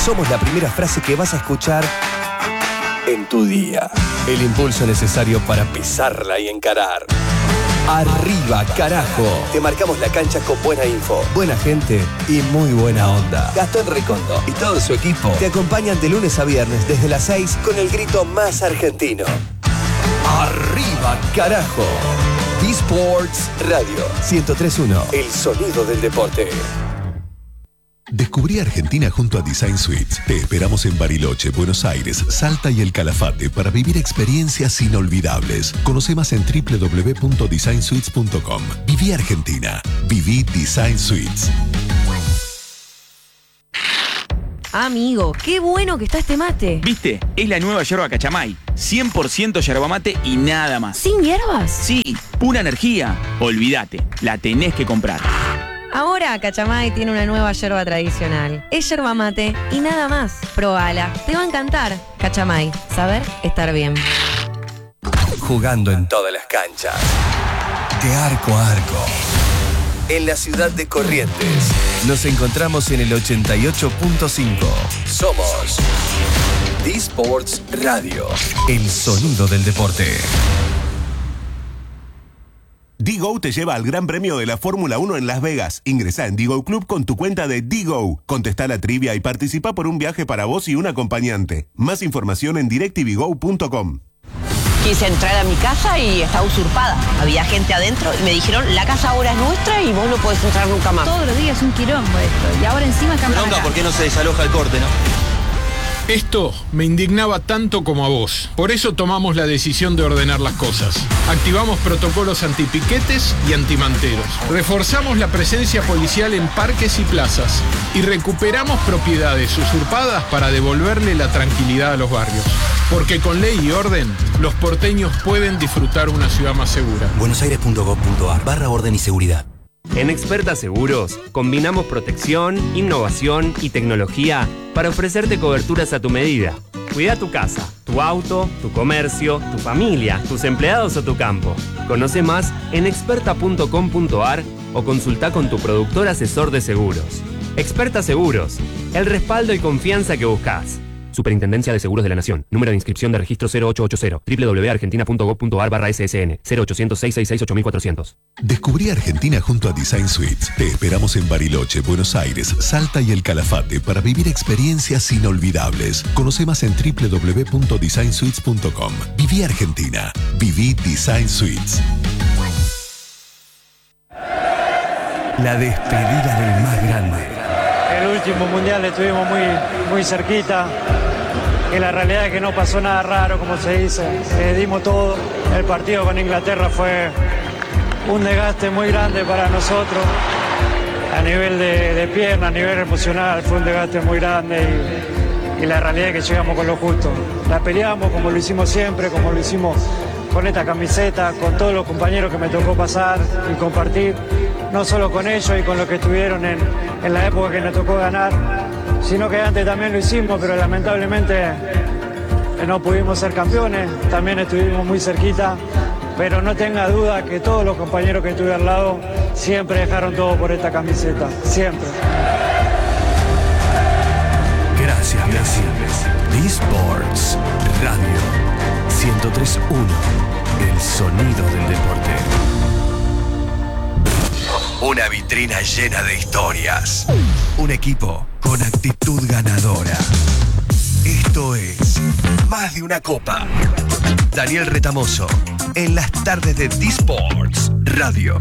Somos la primera frase que vas a escuchar en tu día. El impulso necesario para pisarla y encarar. Arriba, carajo. Te marcamos la cancha con buena info, buena gente y muy buena onda. Gastón Recondo y todo su equipo te acompañan de lunes a viernes desde las 6 con el grito más argentino. Arriba, carajo. D-Sports Radio 103.1. El sonido del deporte. Descubrí Argentina junto a Design Suites. Te esperamos en Bariloche, Buenos Aires, Salta y El Calafate para vivir experiencias inolvidables. Conoce más en www.designsuites.com. Viví Argentina. Viví Design Suites. Amigo, qué bueno que está este mate. ¿Viste? Es la nueva yerba Cachamay. 100% yerba mate y nada más. ¿Sin hierbas? Sí, pura energía. Olvídate, la tenés que comprar. Ahora Cachamay tiene una nueva yerba tradicional. Es yerba mate y nada más. Probala, te va a encantar. Cachamay, saber estar bien. Jugando en todas las canchas. De arco a arco. En la ciudad de Corrientes. Nos encontramos en el 88.5. Somos D-Sports Radio. El sonido del deporte. D-Go te lleva al Gran Premio de la Fórmula 1 en Las Vegas. Ingresá en D-Go Club con tu cuenta de D-Go. Contestá la trivia y participa por un viaje para vos y un acompañante. Más información en directvgo.com. Quise entrar a mi casa y estaba usurpada. Había gente adentro y me dijeron, la casa ahora es nuestra y vos no podés entrar nunca más. Todos los días un quilombo esto. Y ahora encima están para acá. ¿Por qué no se desaloja el corte, no? Esto me indignaba tanto como a vos. Por eso tomamos la decisión de ordenar las cosas. Activamos protocolos antipiquetes y antimanteros. Reforzamos la presencia policial en parques y plazas. Y recuperamos propiedades usurpadas para devolverle la tranquilidad a los barrios. Porque con ley y orden, los porteños pueden disfrutar una ciudad más segura. buenosaires.gov.ar/orden y seguridad. En Experta Seguros, combinamos protección, innovación y tecnología para ofrecerte coberturas a tu medida. Cuida tu casa, tu auto, tu comercio, tu familia, tus empleados o tu campo. Conoce más en experta.com.ar o consulta con tu productor asesor de seguros. Experta Seguros, el respaldo y confianza que buscas. Superintendencia de Seguros de la Nación. Número de inscripción de registro 0880. www.argentina.gov.ar/ssn. 0800-666-8400. Descubrí Argentina junto a Design Suites. Te esperamos en Bariloche, Buenos Aires, Salta y El Calafate para vivir experiencias inolvidables. Conoce más en www.designsuites.com. Viví Argentina. Viví Design Suites. La despedida del más grande. El último mundial estuvimos muy cerquita y la realidad es que no pasó nada raro, como se dice. Dimos todo. El partido con Inglaterra fue un desgaste muy grande para nosotros. A nivel de pierna, a nivel emocional, fue un desgaste muy grande y la realidad es que llegamos con lo justo. La peleamos como lo hicimos siempre, como lo hicimos con esta camiseta, con todos los compañeros que me tocó pasar y compartir, no solo con ellos y con los que estuvieron en la época que nos tocó ganar, sino que antes también lo hicimos, pero lamentablemente no pudimos ser campeones, también estuvimos muy cerquita, pero no tenga duda que todos los compañeros que estuve al lado siempre dejaron todo por esta camiseta, siempre. Gracias. D-Sports Radio 103.1. El sonido del deporte. Una vitrina llena de historias. Un equipo con actitud ganadora. Esto es Más de una Copa. Daniel Retamoso, en las tardes de D-Sports Radio.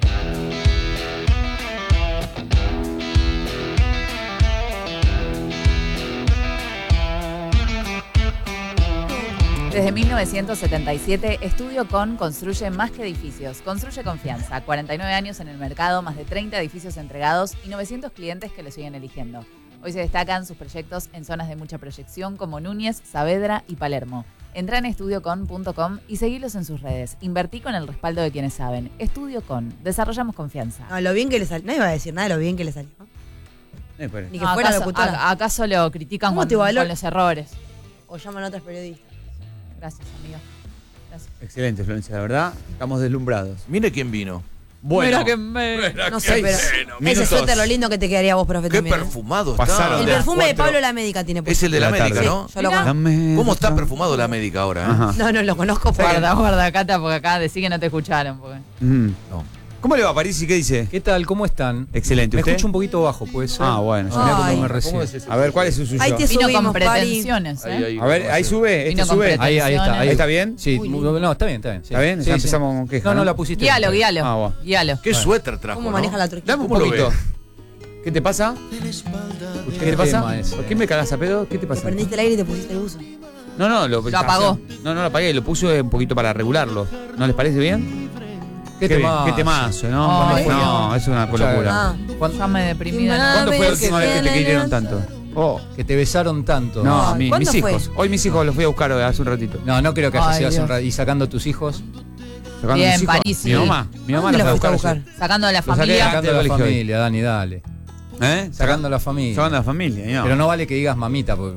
Desde 1977, Estudio Con construye más que edificios. Construye confianza. 49 años en el mercado, más de 30 edificios entregados y 900 clientes que lo siguen eligiendo. Hoy se destacan sus proyectos en zonas de mucha proyección como Núñez, Saavedra y Palermo. Entrá en estudiocon.com y seguilos en sus redes. Invertí con el respaldo de quienes saben. Estudio Con. Desarrollamos confianza. No, lo bien que le salió. No iba a decir nada de lo bien que le salió. Ni que fuera locutora. ¿Acaso lo critican con los errores? O llaman a otras periodistas. Gracias, amiga. Gracias. Excelente, Florencia, la verdad, estamos deslumbrados. Mire quién vino. Bueno. Mira que No sé, pero ese Minutos. suéter lo lindo que te quedaría a vos, profe. Qué también, ¿eh? perfumado Pasaron está. El de perfume de Cuatro. Pablo La Médica tiene puesto. Es el de la La tarde. América, ¿no? Yo lo conozco. ¿Cómo está perfumado la América ahora? Ajá. No, lo conozco. Guarda, Cata, porque acá decís que no te escucharon. Porque... ¿Cómo le va, Parisi? ¿Qué dice? ¿Qué tal? ¿Cómo están? Excelente. Me ¿Usted? escucho un poquito bajo, ¿puede ser? Ah, bueno. Mirá cómo Ay. me recibe. A ver, ¿cuál es su suyo? Ahí te Vino subimos, con Pari. pretensiones, ¿eh? A ver, ahí sube. Vino Este con sube. Ahí está. ¿Ahí está bien? Sí, no, está bien, sí. ¿Está bien? Sí, Ya sí. empezamos con queja. No, la pusiste. Guíalo. Ah, bueno. Guíalo. ¿Qué suéter trajo? ¿Cómo no? maneja la turquía? Dame un ¿Cómo lo poquito. ves? ¿Qué te pasa? ¿Qué te pasa? tema ese? ¿Por qué me cagas a pedo? ¿Qué te pasa? Prendiste el aire y te pusiste el buzo. No, Lo apagó. No, lo apagué, lo puse un poquito para regularlo. ¿No les parece bien? ¿Qué bien, temazo? qué temazo, ¿no? Ay, No, es una locura. Ah. Ya me deprimida. ¿Cuándo fue la última vez que te quisieron tanto? Que te besaron tanto. No, Ay, mis ¿cuándo fue? hijos. Hoy mis hijos los fui a buscar hace un ratito. No creo que haya Ay, sido hace un Dios. rato. ¿Y sacando tus hijos? Sacando Bien, mis hijos. Parisi. Mi mamá ¿Dónde la fue la a fuiste a buscar. buscar? Sacando a la Lo saqué familia. Sacando a del la colegio hoy. familia, Dani, dale. ¿Eh? Sacando a la familia. Sacando a la familia. Pero no vale que digas mamita, porque...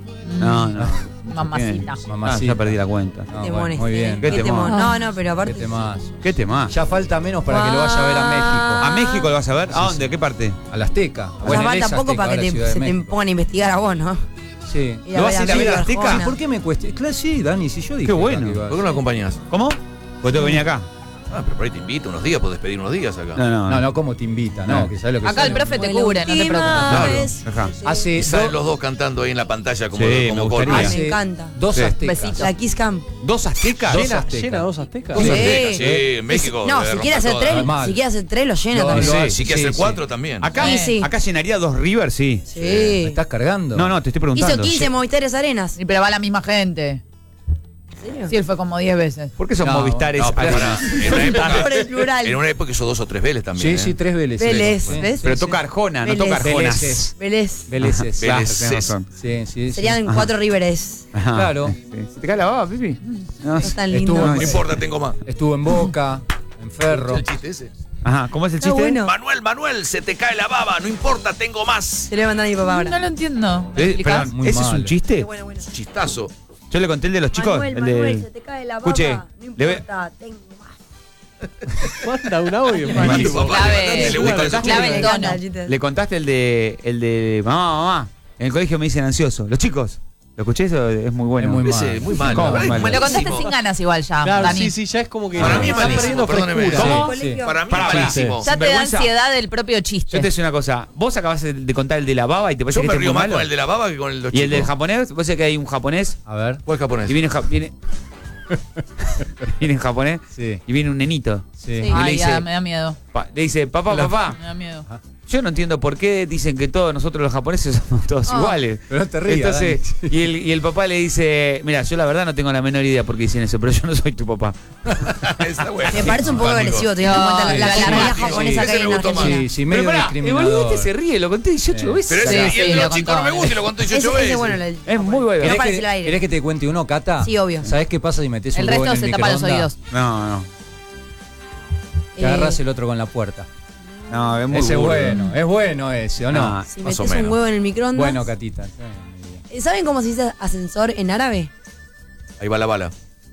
No. Mamacita. Mamacita. Ya perdí la cuenta. No, Temón bueno, muy este, bien. ¿Qué Qué temón? temón. No, pero aparte. Qué temazo. ¿Qué tema? Ya falta menos para que lo vaya a ver a México. ¿A México lo vas a ver? ¿A Sí, dónde? ¿A qué parte? A la Azteca. Bueno, él es falta poco Azteca, para que ahora Ciudad de se te México. pongan a investigar a vos, ¿no? Sí. Ir ¿Lo vas a ir a ver a la Azteca? Arjona. ¿Por qué me cuesta? Claro, sí, Dani, si yo dije. Qué bueno. que iba- ¿Por qué no lo acompañás? ¿Cómo? Porque tengo que venir acá. Ah, pero por ahí te invito unos días, podés pedir unos días acá. No, ¿cómo te invita? No, que sabes lo que Acá el sale. profe te cubre, no te preocupes. Ajá. Hace Y salen los dos cantando ahí en la pantalla como, Sí, como me coro. gustaría. Me encanta. Dos Sí. aztecas. Besito. La Kiss Camp. ¿Dos aztecas? Dos ¿Llena? aztecas. ¿Llena dos aztecas? Dos Sí. aztecas, sí, en México. No, le si rompa quiere hacer toda. tres, Mal. si quiere hacer tres, lo llena No, también. Sí. Si quieres hacer Sí, cuatro también. Acá, Sí. acá llenaría dos River, sí. Sí. ¿Me estás cargando? No, te estoy preguntando. Hizo 15 Movistares Arenas. Sí, pero va la misma gente. ¿En serio? Sí, él fue como 10 veces. ¿Por qué son No, Movistares? No, pero Arenas? en una época, Por el plural. en una época hizo 2 o 3 Vélez también. Sí, 3 Vélez. Vélez, Sí. ¿ves? Pero toca Arjona, no Vélez. toca Arjonas. Vélez. Vélez. Véleces. Claro, Vélez. tenés razón. Sí. Serían 4 Riveres. Ajá. Claro. Sí. ¿Se te cae la baba, Pipi? No. Es tan lindo. Estuvo- No importa, tengo más. Estuvo en Boca, en Ferro. El chiste ese. Ajá, ¿cómo es el Está chiste? bueno. Manuel, se te cae la baba, no importa, tengo más. Se le voy a mandar a mi papá ahora. No lo entiendo. ¿Me explicás? Perdón, Muy ¿ese es un malo. chiste? Bueno. Chistazo. Yo le conté el de los chicos. Manuel, el de... Manuel, se te cae la baba. Escuche, No le ve- importa, tengo más. Manda un audio. Y tu papá Clave. le gusta ese Clave chiste. el tono. Le contaste el de mamá. En el colegio me dicen ansioso. Los chicos, ¿lo escuché? Eso es muy bueno. Es muy Ese, malo. muy malo. ¿Cómo? La verdad, Muy malo. Lo contaste malísimo. sin ganas igual ya, Claro, Dani. sí, ya es como que Para mí es está malísimo, perdiendo perdóneme. frescura. ¿Cómo? Sí. Para mí Pará, es malísimo. Ya te da Vergüenza. ansiedad del propio Yo chiste. te decía una cosa. Vos acabas de contar el de la baba y te parece Yo que me este es río muy más malo. con el de la baba que con el de los Y el del chicos. japonés, vos sabés que hay un japonés A ver. ¿Cuál japonés? y viene en japonés Sí. y viene un nenito. Sí. Y le Ay, dice, ya, me da miedo. le dice, papá, Me da miedo. yo no entiendo por qué dicen que todos nosotros los japoneses somos todos Oh. iguales. Pero no te rías, Entonces, Dani. y el papá le dice, mira, yo la verdad no tengo la menor idea por qué dicen eso, pero yo no soy tu papá. Está bueno. Me parece un poco Simpático. agresivo teniendo en cuenta la sí, realidad sí, japonesa sí, que hay ese en me gustó más. Argentina. Sí, medio pero pará, el discriminador. boludo este se ríe, lo conté 18 veces. Pero ese, Sí, y el de lo los chicos no me contó. gusta y lo conté 18 Ese veces. es bueno. Es muy bueno. No ¿Querés parece el aire. ¿Querés que te cuente uno, Cata? Sí, obvio. ¿Sabés qué pasa si metes un El huevo resto en el se tapa los microondas? oídos. No. Te agarras el otro con la puerta. No, es muy Ese es burdo. bueno, es bueno ese, ¿o no? Ah, Si Más metes o un menos. huevo en el microondas. Bueno, Catita. ¿Saben cómo se dice ascensor en árabe? Ahí va la bala.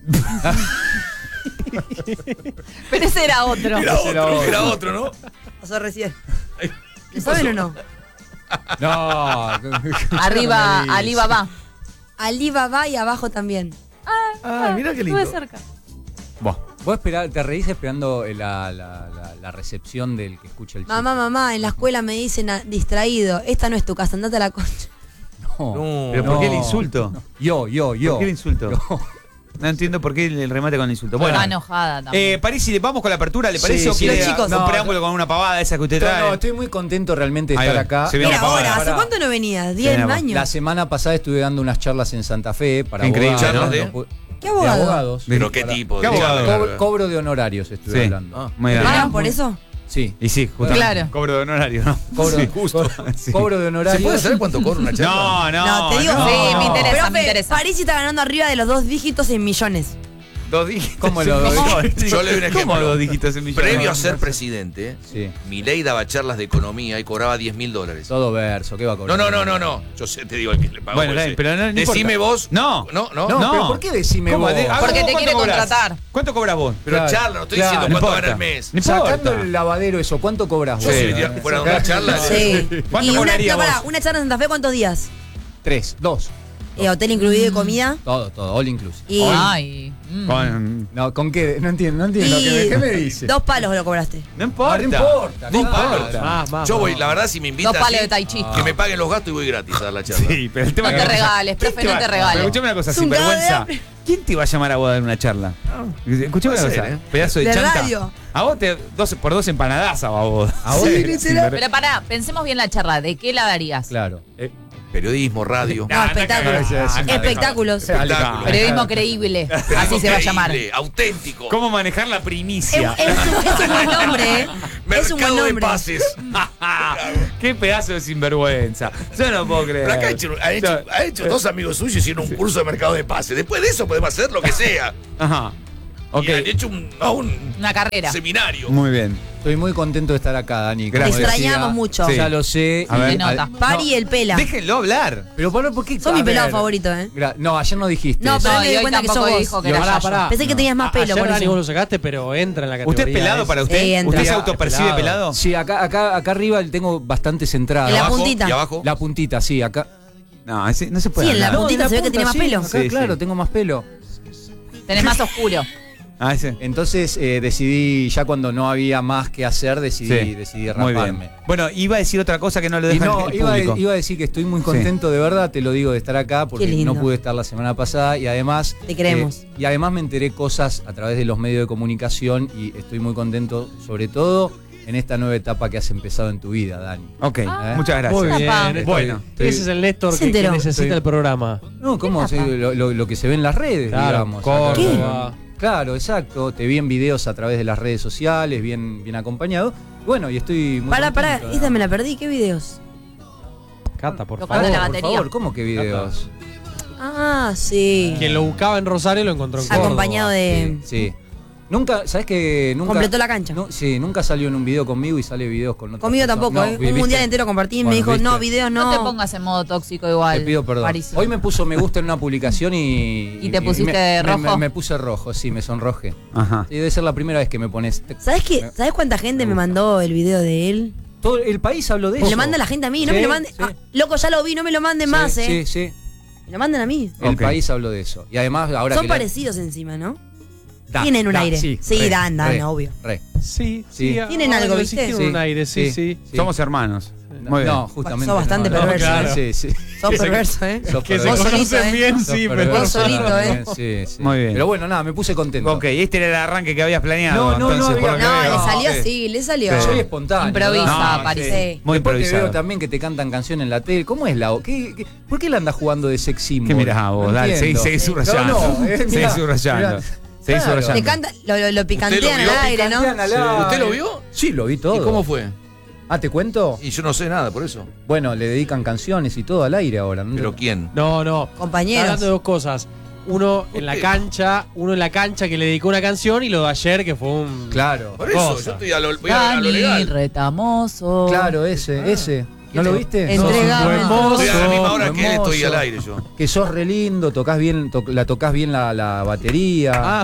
Pero ese era otro. Era otro, ¿no? Pasó recién. ¿Lo saben o no? No. Arriba, Alibaba. Alibaba y abajo también. Ah, mira qué lindo. Estuve cerca. Vos te reís esperando la recepción del que escucha el chiste. Mamá, en la escuela me dicen distraído. Esta no es tu casa, andate a la concha. No. ¿Pero por qué el insulto? Yo. ¿Por qué el insulto? No entiendo por qué el remate con el insulto. Bueno, Está enojada también. Parisi, vamos con la apertura, ¿le Sí, parece? ¿O sí, quiere chicos. un No, preámbulo con una pavada esa que usted trae? No, estoy muy contento realmente de Ahí estar va. acá. Se viene Mira la pavada. ahora, ¿hace Pará. cuánto no venías? viene ¿10 la- años? La semana pasada estuve dando unas charlas en Santa Fe para Increíble, abogados. ¿no? No pu- ¿Qué de abogado? abogados. Pero qué Para- tipo. ¿Qué abogado? Cobro de honorarios estuve Sí. hablando. Muy ¿Te bien. pagan por eso? Sí. Y sí, justamente. Claro. Cobro de honorario, ¿no? Cobro, Sí, justo. Cobro de ¿Se honorarios. puede saber cuánto cobra una charla? No, te digo. Sí, me interesa, Profe, me interesa. París está ganando arriba de los 2 dígitos en millones. 2 dígitos. ¿Cómo lo doy? Yo le doy un ejemplo. ¿Cómo 2 dígitos en millones? Previo a ser presidente, Sí. Milei daba charlas de economía y cobraba $10.000. Todo verso, ¿qué va a cobrar? No. Yo sé, te digo el que le pagó. Bueno, ese. pero no Decime importa. vos. No, No. pero ¿por qué decime ¿Cómo? vos? Porque te quiere cobrás? contratar. ¿Cuánto cobras vos? Pero Claro, charla, no estoy claro, diciendo no cuánto importa. gana el mes. No importa. Sacando el lavadero eso, ¿cuánto cobras Yo vos? si fuera a una charla. Sí. ¿Cuánto Y cobraría vos? una charla en Santa Fe, ¿cuántos días? 3, 2. Hotel incluido y comida. Todo, all inclusive. Y, Ay. No, ¿con qué? No entiendo. ¿Qué me dice? 2 palos lo cobraste. No importa. No importa. No claro. importa. Yo voy, la verdad, si me invitan. 2 palos de tai chi. Que me paguen los gastos y voy gratis a dar la charla. Sí, pero el tema No es te que- regales, ¿Quién profe, no va- te regales. Pero escuchame una cosa, Es un sinvergüenza. cago de ¿Quién te va a llamar a vos a dar una charla? Escuchame una Puede cosa, ser, pedazo de De chanta. radio. A vos te 2 por 2 empanadas a vos. A vos. Sí, Sí, literal. Pero pará, pensemos bien la charla. ¿De qué la darías? Claro. Periodismo, radio. No, espectáculos. Espectáculos. Espectáculo. Periodismo creíble. Así se va a llamar. Creíble, auténtico. ¿Cómo manejar la primicia? Es un buen nombre, ¿eh? Es un buen Mercado de nombre. pases. Qué pedazo de sinvergüenza. Yo no puedo creer. Pero acá ha hecho 2 amigos suyos hicieron un curso de mercado de pases. Después de eso podemos hacer lo que sea. Ajá. Ok. Y han hecho Una carrera. seminario. Muy bien. Estoy muy contento de estar acá, Dani. Te Como extrañamos decía, mucho. Sí. Ya lo sé. A ver. Se nota. Pari y el pela. Déjenlo hablar. Pero ¿por qué? Son A mi pelado ver. favorito, ¿eh? No, ayer no dijiste. No, pero No, me y di hoy cuenta que sos tampoco vos. dijo que era Pará, Yayo. pará. Pensé que tenías más pelo, Ayer por Dani eso. vos lo sacaste, pero entra en la categoría. ¿Usted es pelado esa. para usted? Sí, entra. ¿Usted se autopercibe pelado? Sí, acá arriba tengo bastantes entradas. En la Abajo, puntita. ¿Y abajo? La puntita, sí, acá. No, no se puede Sí, en la hablar. puntita se ve que tiene más pelo. Acá, Sí, claro, sí. tengo más pelo. Tenés más oscuro. Ah, ese. Entonces decidí, ya cuando no había más que hacer, decidí Muy raparme. bien. Bueno, iba a decir otra cosa que no lo Y deja no, el iba público. a decir que estoy muy contento, de verdad, te lo digo, de estar acá, porque Qué lindo. no pude estar la semana pasada y además... Te queremos. y además me enteré cosas a través de los medios de comunicación y estoy muy contento, sobre todo en esta nueva etapa que has empezado en tu vida, Dani. Ok, muchas gracias. Muy bien. Papá. Bueno, Ese es el Néstor Se que enteró. necesita el programa. No, ¿cómo? etapa? Lo que se ve en las redes, Claro, digamos. Córdoba. Claro, exacto. Te vi en videos a través de las redes sociales, bien acompañado. Bueno, y estoy muy Pará, contento. esta me la perdí. ¿Qué videos? Cata, por Tocando favor. la Por batería. favor, ¿cómo que videos? Ah, sí. Quien lo buscaba en Rosario lo encontró en Córdoba. Acompañado de... Sí. Nunca, ¿sabes qué? Nunca Completó la cancha. Sí, nunca salió en un video conmigo y sale videos con otras Conmigo personas. tampoco, No, ¿eh? ¿viste? Un mundial entero compartí y me Bueno, dijo, ¿viste? no, videos No no. te pongas en modo tóxico igual. Te pido perdón. Paris. Hoy me puso me gusta en una publicación y... ¿Y te pusiste rojo? Me puse rojo, sí, me sonrojé. Ajá. Sí, debe ser la primera vez que me pones... ¿Sabes qué? ¿Sabes cuánta gente me mandó el video de él? Todo el país habló de Me eso. lo manda la gente a mí, no Sí, me lo manden. sí. Ah, loco, ya lo vi, no me lo manden más, Sí, ¿eh? sí. Me lo mandan a mí. El Ok. país habló de eso. Y además ahora Son que la- parecidos encima, ¿no? Da, Tienen un da, aire. Sí, dan, re, obvio. Re. Sí, Sí. Tienen ahora algo, que ¿viste? Tienen Sí, un aire, sí, sí. Somos hermanos. Muy bien. No, justamente. Sos bastante no, perverso, claro. Sí, sí. Sos perverso, ¿eh? Sos Que se perverso. Vos conocen solito, ¿eh? bien, Sos sí, perverso. pero... Vos solito, ¿eh? Sí, sí. Muy bien. Pero bueno, nada, me puse contento. Ok, este era el arranque que habías planeado. No, entonces, había- por lo que No, veo. le salió Sí. así, le salió. Soy espontáneo. Improvisa, No, Paris. sí. Sí. Muy Después te improvisado. veo también que te cantan canciones en la tele. ¿Cómo es la ¿Por qué le andas jugando de sex symbol? ¿Qué mirás vos? No Dale, entiendo. seguí subrayando. Mirá, Seguí subrayando. mirá. Seguí Claro. subrayando. Te canta, lo picantean vio? al aire, ¿no? Picantean al aire. ¿Usted lo vio? Sí, lo vi todo. ¿Y cómo fue? Ah, ¿te cuento? Y yo no sé nada por eso. Bueno, le dedican canciones y todo al aire ahora. ¿no? ¿Pero quién? No, no. Compañeros. Está hablando de dos cosas. Uno en la cancha que le dedicó una canción y lo de ayer que fue un... Claro. Por eso, Cosa. yo estoy voy a lo Dani legal. Retamoso. Claro, ese. ¿No lo viste? Entregame. Buen mozo. Estoy a la misma hora que él, hermoso. estoy al aire yo. Que sos re lindo, tocas bien, la tocas bien la batería. Ah.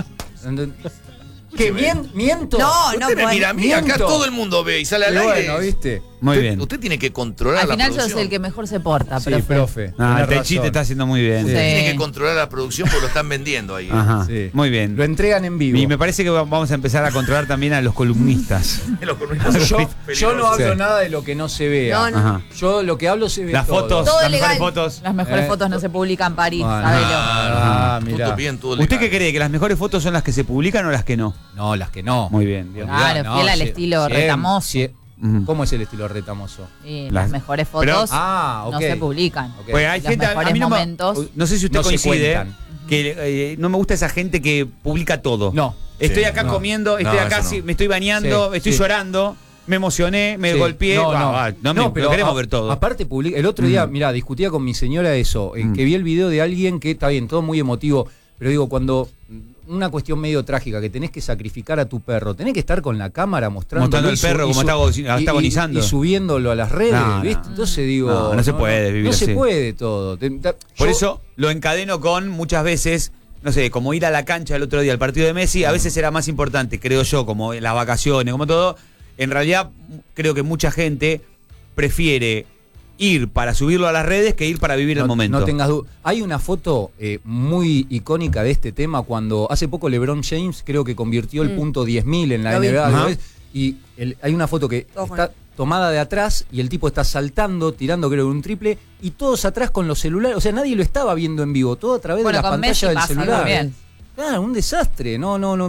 ¿Qué? ¿Miento? No, Usted no, me pues. mira a mí, acá miento. todo el mundo ve y sale al Pero aire. bueno, ¿viste? Muy Usted- bien. Usted tiene que controlar Al la final yo producción. soy el que mejor se porta, Sí, profe. profe. Ah, tenés el Techi razón. te está haciendo muy bien. Sí. Tiene que controlar la producción porque lo están vendiendo ahí. Ajá. Sí. Muy bien. Lo entregan en vivo. Y me parece que vamos a empezar a controlar también a los columnistas. Los columnistas son yo peligrosos. no hablo Sí. nada de lo que no se vea. No, no. Ajá. Yo lo que hablo se ve Las todo. fotos, Todo las mejores legal. fotos. Las mejores fotos no se publican en París, Bueno. sabelo. Ah, Todo mirá. bien, todo ¿Usted legal. qué cree? ¿Que las mejores fotos son las que se publican o las que no? No, las que no. Muy bien. Dios. Claro, fiel al estilo retamoso. Ujú. ¿Cómo es el estilo retamoso? Y Las- las mejores pero- fotos Ah, no ok. se publican. Ok. Pues hay Los gente, a mejores mí no, momentos no sé si usted no se coincide, cuentan. que no me gusta esa gente que publica todo. No. Estoy Sí, acá no. comiendo, estoy No, acá, eso no. sí, me estoy bañando, Sí, estoy sí. llorando, me emocioné, me Sí. golpeé. No, pero lo queremos ver todo. Aparte, el otro día, mirá, discutía con mi señora eso, que vi el video de alguien que está bien, todo muy emotivo, Pero digo, cuando una cuestión medio trágica, que tenés que sacrificar a tu perro, tenés que estar con la cámara mostrando el perro como está agonizando. Y subiéndolo a las redes, No, ¿viste? no. Entonces digo... No se puede vivir No así. se puede todo. Por eso lo encadeno con muchas veces, no sé, como ir a la cancha el otro día al partido de Messi, a veces era más importante, creo yo, como las vacaciones, como todo. En realidad, creo que mucha gente prefiere ir para subirlo a las redes que ir para vivir el momento. No tengas duda. Hay una foto muy icónica de este tema cuando hace poco LeBron James creo que convirtió el punto 10.000 en la Lo vi. NBA. Ajá. Y hay una foto que está tomada de atrás y el tipo está saltando, tirando creo un triple y todos atrás con los celulares. O sea, nadie lo estaba viendo en vivo, todo a través de la con pantalla Messi del pasa celular. también. Claro, un desastre.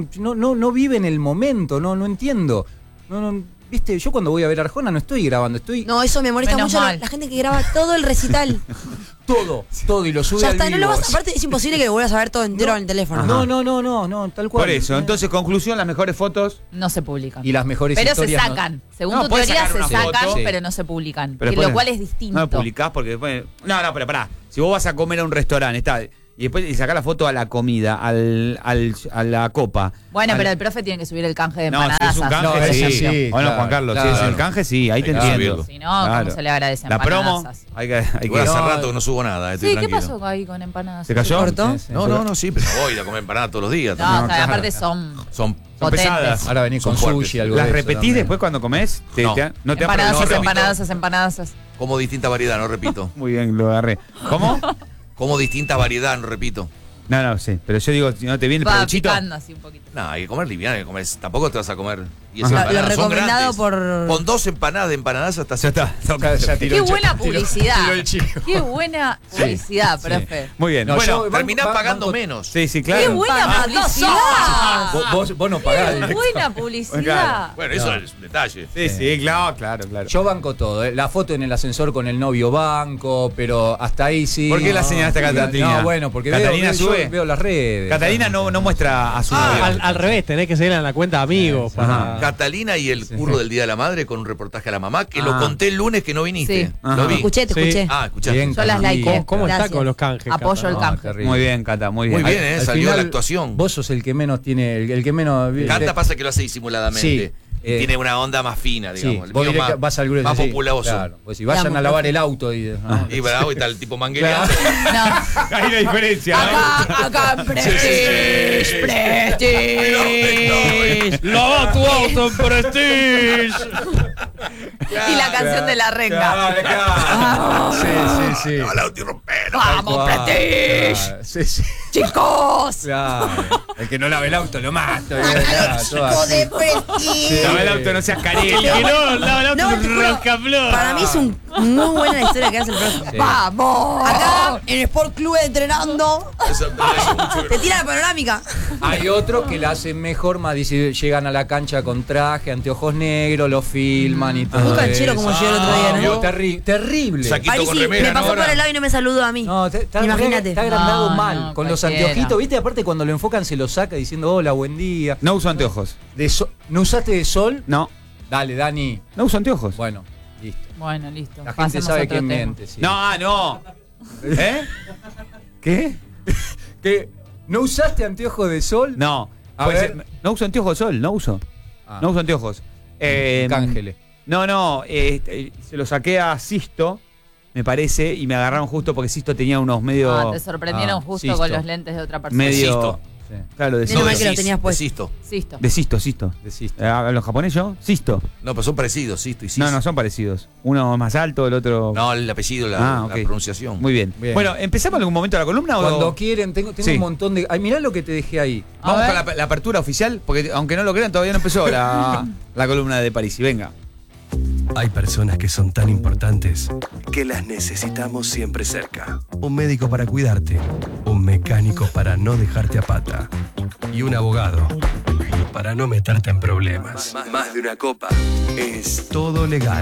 No viven el momento, no entiendo. Viste, yo cuando voy a ver Arjona no estoy grabando, estoy No, eso me molesta Menos mucho mal. la gente que graba todo el recital. todo y lo sube Ya al está, vivo. no lo vas, aparte es imposible que lo vuelvas a ver todo entero en el teléfono. No, tal cual. Por eso, entonces, conclusión, las mejores fotos. No se publican. Y las mejores pero se historias sacan. Según No, tu podés teoría sacar se una sacan, foto. pero no se publican. Pero Que después lo cual es distinto. No lo publicás porque después. No, pero pará. Si vos vas a comer a un restaurante, está. Y después sacás la foto a la comida, a la copa. Bueno, pero el profe tiene que subir el canje de No, empanadas. si es un canje, No, sí. eso sí, Bueno, claro, Juan Carlos, claro. si es el canje, sí, ahí te que entiendo. subirlo. Si no, ¿cómo se le agradece La promo, empanadazas? hay que Hace rato que no subo nada, estoy Sí, ¿qué tranquilo. pasó ahí con empanadas? ¿Se cayó? ¿Cortó? No, sí, pero no voy a ir a comer empanadas todos los días. No, también. o sea, aparte son Son potentes. pesadas. Ahora venís con Son fuertes. sushi, algo ¿Las de eso repetís también. después cuando comés? No. ¿No te Empanadazas, no, empanadazas, empanadazas. como distinta variedad, no repito. Muy bien, lo agarré. ¿Cómo? Como distinta variedad, no repito. No, sí. Pero yo digo, si no te viene el Va provechito. picando así un poquito. No, hay que comer liviano, hay que comer. Tampoco te vas a comer 10 Ajá. empanadas. Lo son recomendado grandes. por- Con 2 empanadas de empanadas hasta Ya está. Qué buena publicidad. tiró el chico. Qué buena publicidad, profe. Muy bien. No, bueno, yo- Terminás Banco- pagando banco- menos. sí, claro. Qué buena publicidad. Vos no pagás. Qué buena publicidad. Claro. Bueno, eso es un detalle. Sí, claro. Yo banco todo. La foto en el ascensor con el novio banco, pero hasta ahí sí. ¿Por qué la señalaste a Catalina? No, bueno, porque Catalina yo sube. veo las redes. Catalina no muestra a su novio. Al revés, tenés que seguir en la cuenta de amigos. para- Catalina y el curro del Día de la Madre con un reportaje a la mamá, que lo conté el lunes que no viniste. Sí. Ajá. Lo vi. Te escuché. Ah, escuchaste. Bien, Yo las Catalina. likeé. ¿Cómo está Gracias. con los canjes? Apoyo Cata? el canje. terrible. Muy bien, Cata, muy bien. Muy bien, Al salió final, la actuación. Vos sos el que menos tiene, el que menos. Canta pasa que lo hace disimuladamente. Sí, Tiene una onda más fina, Sí, digamos. El vos mío directa- más, vas al grueso. más sí, populoso. Claro, pues si vayan a lavar el auto y. Y bravo, y tal tipo manguereando. No. Hay una diferencia, ¿no? Acá, Prestige, Prestige. ¡Lava tu auto en Prestige! Y la canción de la renga. Sí. No, el auto y romper. ¡Vamos, Prestige! Sí. ¡Chicos! Claro. El que no lave el auto lo mato. Chico de Prestige. Lava el auto, no seas El cariño. que no, lava el auto No, con te juro, rascaflor. para mí es muy buena la historia que hace el profe. ¡Vamos! Acá en el Sport Club entrenando, Eso me hace mucho. te tira la panorámica. Hay otros que la hacen mejor, más dice, llegan a la cancha con traje, anteojos negros, lo filman y todo. Un canchero como eso. llegó el otro día, ¿no? Terrible. Saquito con París remera, me pasó ¿no? por el lado y no me saludó a mí. No, está Imagínate. Está agrandado No, mal, no, con los cualquiera. anteojitos, ¿viste? Aparte cuando lo enfocan se lo saca diciendo hola, buen día. No uso anteojos. ¿No usaste de sol? No. Dale, Dani. No uso anteojos. Bueno, listo. Bueno, listo. La gente Pasemos a sabe otro quién tema. miente, sí. No. ¿Eh? ¿Qué? ¿Qué? ¿No usaste anteojos de sol? No. A Puede ver. ser- no uso anteojos de sol, no uso. Ah. No uso anteojos. Cángeles. No, se lo saqué a Sisto, me parece, y me agarraron justo porque Sisto tenía unos medio. Ah, te sorprendieron justo Sisto. con los lentes de otra persona. medio. Sisto. Sí. Claro, de Menos mal Sisto. que los tenías puestos. Sisto. Sisto. De Sisto. Deciste. ¿Hablo japonés yo? Sisto. No, pero son parecidos, Sisto y Sisto. No, son parecidos. Uno es más alto, el otro. No, el apellido, la ok. pronunciación. Muy bien. Bien. Bueno, ¿empezamos en algún momento la columna o Cuando quieren, tengo Sí. un montón de. Ay, mirá lo que te dejé ahí. Vamos A ver. con la apertura oficial? Porque aunque no lo crean, todavía no empezó la columna de París. Y venga. Hay personas que son tan importantes que las necesitamos siempre cerca. Un médico para cuidarte, un mecánico para no dejarte a pata y un abogado para no meterte en problemas. Más de una copa es todo legal.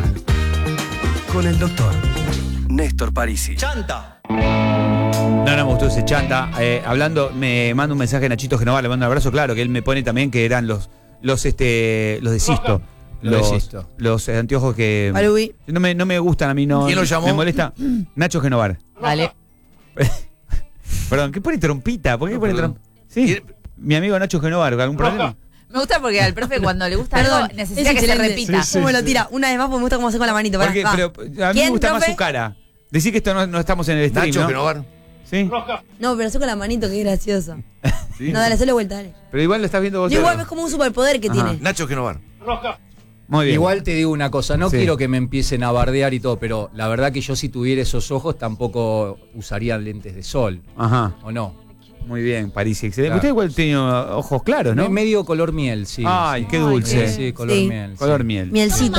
Con el doctor Néstor Parisi. ¡Chanta! No me gustó ese chanta. Hablando, me manda un mensaje a Nachito Genovar, le mando un abrazo, claro, que él me pone también que eran los de Sisto. Los de Sisto. Los anteojos que Palubi. no me gustan a mí, no. ¿Quién lo llamó? Me molesta. Nacho Genovar. Dale. Perdón, ¿qué pone trompita? ¿Por qué pone trompita? Sí. Mi amigo Nacho Genovar, ¿algún problema? Me gusta porque al profe cuando le gusta algo necesita es que se excelente. repita. ¿Cómo lo tira? Una vez más, porque me gusta cómo hace con la manito. Pará, Porque, va. pero a mí me gusta más su cara. Decir que esto no estamos en el stream, Nacho ¿no? Genovar. Sí. No, pero hace con la manito, que es gracioso. Sí. No, dale, hacele vuelta, dale. Pero igual lo estás viendo vos. No, igual es como un superpoder que tiene. Nacho Genovar. Muy bien. Igual te digo una cosa, no Sí. quiero que me empiecen a bardear y todo, pero la verdad que yo si tuviera esos ojos tampoco usaría lentes de sol. Ajá. ¿O no? Muy bien, Parisi, excelente. Claro. Usted igual tiene ojos claros, ¿no? Medio color miel, sí. Ay, sí. qué dulce. Sí, color Sí. miel. Color sí. miel. Mielcito.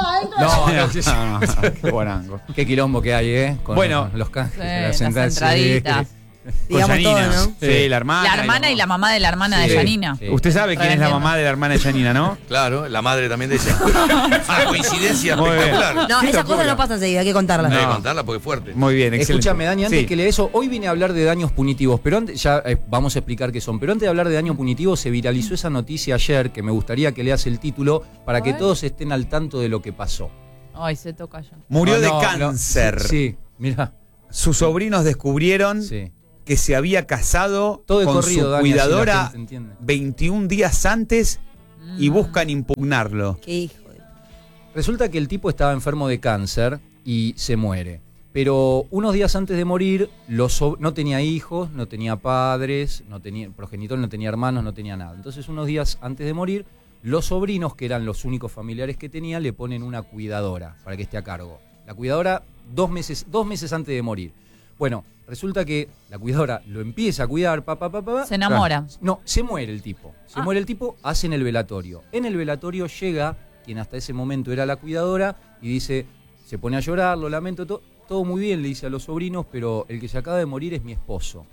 No, Qué guarango. qué quilombo que hay, ¿eh? Con Bueno. los canjes. Sí, las entraditas. Digamos todo, Janina. ¿no? Sí, la hermana. La hermana y la mamá de la hermana de Sí. Janina. Sí. Usted sabe quién es la Tremendo. mamá de la hermana de Janina, ¿no? Claro, la madre también de ella. Una coincidencia Muy bien. espectacular. No, Qué esas locura. cosas no pasan seguido, hay que contarlas. Hay que No. contarla porque es fuerte. Muy bien, excelente. Escúchame, Dani, antes Sí. que lea eso, hoy vine a hablar de daños punitivos, pero antes, ya vamos a explicar qué son. Pero antes de hablar de daño punitivo, se viralizó esa noticia ayer, que me gustaría que leas el título para que todos estén al tanto de lo que pasó. Ay, se toca ya. Murió de No, cáncer. Sí, mira. Sus sobrinos descubrieron Sí. que se había casado Todo de con corrido, su Dani, así la cuidadora gente entiende. 21 días antes y buscan impugnarlo. Qué hijo de... Resulta que el tipo estaba enfermo de cáncer y se muere. Pero unos días antes de morir, no tenía hijos, no tenía padres, no tenía progenitor, no tenía hermanos, no tenía nada. Entonces, unos días antes de morir, los sobrinos, que eran los únicos familiares que tenía, le ponen una cuidadora para que esté a cargo. La cuidadora 2 meses antes de morir. Bueno, resulta que la cuidadora lo empieza a cuidar, Se enamora. No, se muere el tipo. Se muere el tipo, hacen el velatorio. En el velatorio llega quien hasta ese momento era la cuidadora y dice, se pone a llorar, lo lamento, todo muy bien, le dice a los sobrinos, pero el que se acaba de morir es mi esposo.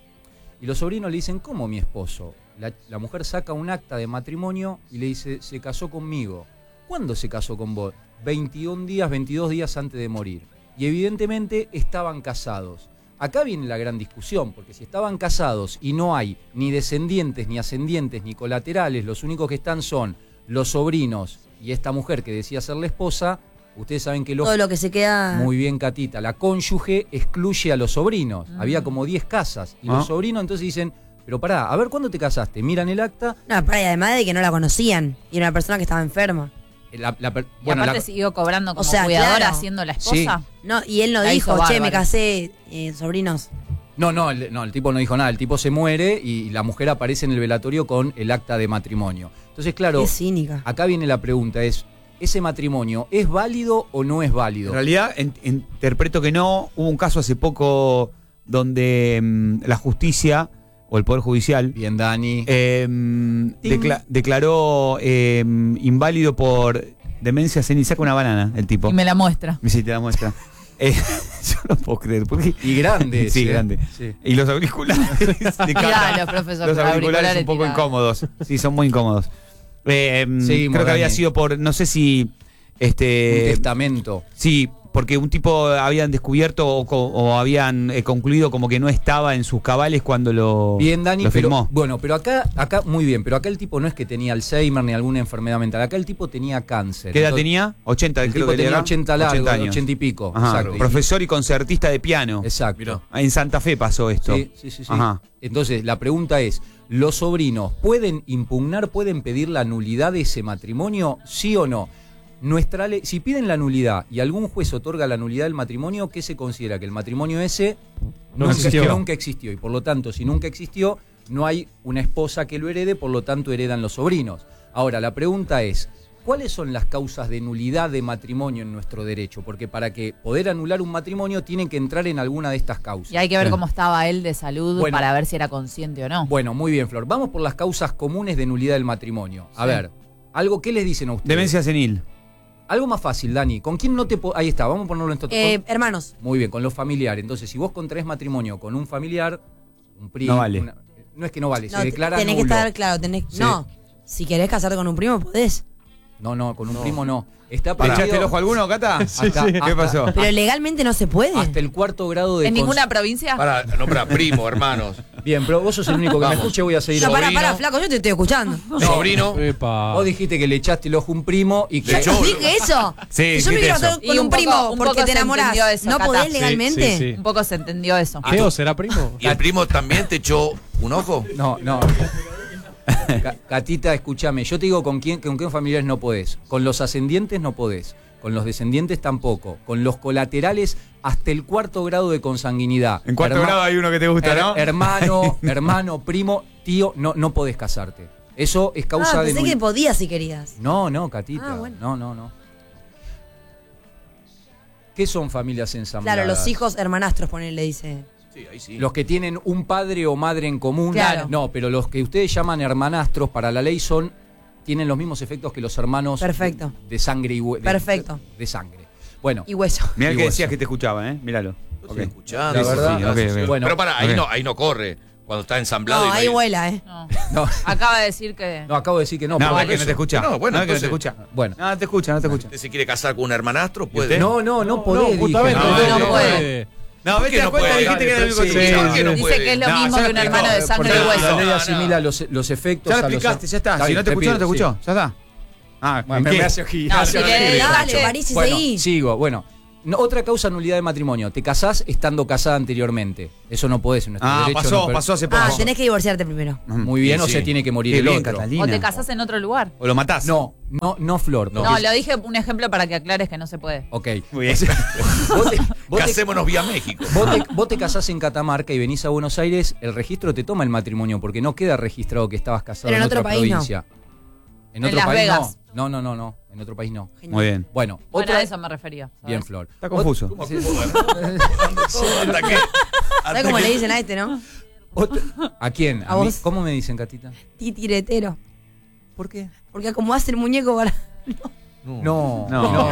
Y los sobrinos le dicen, ¿cómo mi esposo? La mujer saca un acta de matrimonio y le dice, se casó conmigo. ¿Cuándo se casó con vos? 22 días antes de morir. Y evidentemente estaban casados. Acá viene la gran discusión, porque si estaban casados y no hay ni descendientes, ni ascendientes, ni colaterales, los únicos que están son los sobrinos y esta mujer que decía ser la esposa, ustedes saben que Todo lo que se queda... Muy bien, Catita. La cónyuge excluye a los sobrinos. Había como 10 casas. Y los sobrinos entonces dicen, pero pará, a ver, ¿cuándo te casaste? Miran el acta. No, pará, y además de que no la conocían. Y era una persona que estaba enferma. Y aparte siguió cobrando como O sea, cuidadora, claro. siendo la esposa. No, y él no La dijo, hizo che, me bárbaro. casé, sobrinos. No, el tipo no dijo nada. El tipo se muere y la mujer aparece en el velatorio con el acta de matrimonio. Entonces, claro, Qué cínica. acá viene la pregunta, ¿ese matrimonio es válido o no es válido? En realidad, interpreto que no. Hubo un caso hace poco donde la justicia o el Poder Judicial bien, Dani, declaró inválido por demencia senil. Saca una banana el tipo. Y me la muestra. Sí, te la muestra. Yo no puedo creer. Porque... Y grande. Sí, grande. Sí. Y los auriculares de Mirá, los profesores, los auriculares un poco tirados. incómodos. Sí, son muy incómodos. Sí, creo que había sido por, no sé si... Un testamento. Sí, porque un tipo habían descubierto o habían concluido como que no estaba en sus cabales cuando lo Bien, Dani, lo firmó. pero acá muy bien, pero acá el tipo no es que tenía Alzheimer ni alguna enfermedad mental, acá el tipo tenía cáncer. ¿Qué edad Entonces, tenía? 80, el creo tipo que tenía era. 80 largos, 80 años. 80 y pico. Ajá, Exacto. profesor y concertista de piano. Exacto. En Santa Fe pasó esto. Sí. Ajá. Entonces, la pregunta es, ¿los sobrinos pueden impugnar, pueden pedir la nulidad de ese matrimonio, sí o no? Nuestra ley, si piden la nulidad y algún juez otorga la nulidad del matrimonio, ¿qué se considera? Que el matrimonio ese nunca existió. Y por lo tanto, si nunca existió, no hay una esposa que lo herede, por lo tanto heredan los sobrinos. Ahora, la pregunta es, ¿cuáles son las causas de nulidad de matrimonio en nuestro derecho? Porque para que poder anular un matrimonio tienen que entrar en alguna de estas causas. Y hay que ver cómo estaba él de salud Bueno. para ver si era consciente o no. Bueno, muy bien, Flor. Vamos por las causas comunes de nulidad del matrimonio. A ver, ¿qué les dicen a ustedes? Demencia senil. Algo más fácil, Dani. ¿Con quién no te Ahí está, vamos a ponerlo en esto. Hermanos. Muy bien, con los familiares. Entonces, si vos contraes matrimonio con un familiar, un primo... No vale. No es que no vale, No, se declara tenés nulo. que estar claro, Sí. No, si querés casarte con un primo, podés. No, con un primo no. Está ¿Le echaste el ojo a alguno, Cata? ¿Qué pasó? Pero legalmente no se puede. Hasta el 4º grado de... ¿En ninguna provincia? Para, primo, hermanos. Bien, pero vos sos el único que me escucha y voy a seguir. No, pará, flaco, yo te estoy escuchando. Sobrino. Vos dijiste que le echaste el ojo a un primo y que... ¿Dije eso? Sí, si yo me quiero casar con un primo porque te enamorás, ¿no podés legalmente? Sí. Un poco se entendió eso. ¿Teo será primo? ¿Y el primo también te echó un ojo? No. Catita, escúchame, yo te digo con qué familiares no podés. Con los ascendientes no podés. Con los descendientes tampoco. Con los colaterales hasta el 4º grado de consanguinidad. En 4º grado hay uno que te gusta, ¿no? Hermano, primo, tío, no podés casarte. Eso es causa de... Pensé que podías si querías. No, Catita. Bueno. No. ¿Qué son familias ensambladas? Claro, los hijos hermanastros, le dice. Sí, ahí sí. Los que tienen un padre o madre en común. Claro. No, pero los que ustedes llaman hermanastros para la ley tienen los mismos efectos que los hermanos Perfecto. de sangre y hueso. Perfecto. De sangre. Bueno. Y hueso. Mirá Y que hueso. decías que te escuchaba, Míralo. Estoy escuchando. La verdad. Sí, Bueno, pero pará, ahí no corre. Cuando está ensamblado. No, y ahí vuela, No. Acaba de decir que... No, acabo de decir que no. No, pero es que no te escucha. No, bueno, no, es que no entonces- te escucha. Bueno. No te escucha. ¿Usted se quiere casar con un hermanastro? ¿Puede? usted? No podés. justamente, dije. no puede. No, ¿Por vete qué a no cuenta, puede? dijiste que era el único que Sí, te escuchaba. ¿Por qué no Dice puede? que es lo No, mismo ya que un explicó, hermano de sangre y Porque hueso. la ley No, asimila los efectos. Ya lo a los- explicaste, ya está. Si bien, no te escuchó, no te pido, escuchó. sí. Ya está. Ah, Bueno, ¿en qué? me hace ojillo. No, si le- Dale, París, y Bueno, seguí. sigo. Bueno, otra causa nulidad de matrimonio. Te casás estando casada anteriormente. Eso no podés en nuestro derecho. Pasó hace poco. Tenés que divorciarte primero. Muy bien, Sí, o sí. se tiene que morir Qué el bien, otro. Catalina. O te casás en otro lugar. O lo matás. No, Flor. No, lo dije un ejemplo para que aclares que no se puede. Ok. Muy bien. Vos te- Casémonos vía México. vos te casás en Catamarca y venís a Buenos Aires, el registro te toma el matrimonio porque no queda registrado que estabas casado Pero en en otra otro país no. provincia. En En otro Las país Vegas. no. No. En otro país no. Muy bien. Bueno, Bueno, a eso me refería. ¿sabes? Bien, Flor. Está confuso. ¿Sabes cómo le dicen a este, no? ¿A quién? A mí? vos. ¿Cómo me dicen, Catita? Titiretero. ¿Por qué? Porque como hace el muñeco para... No.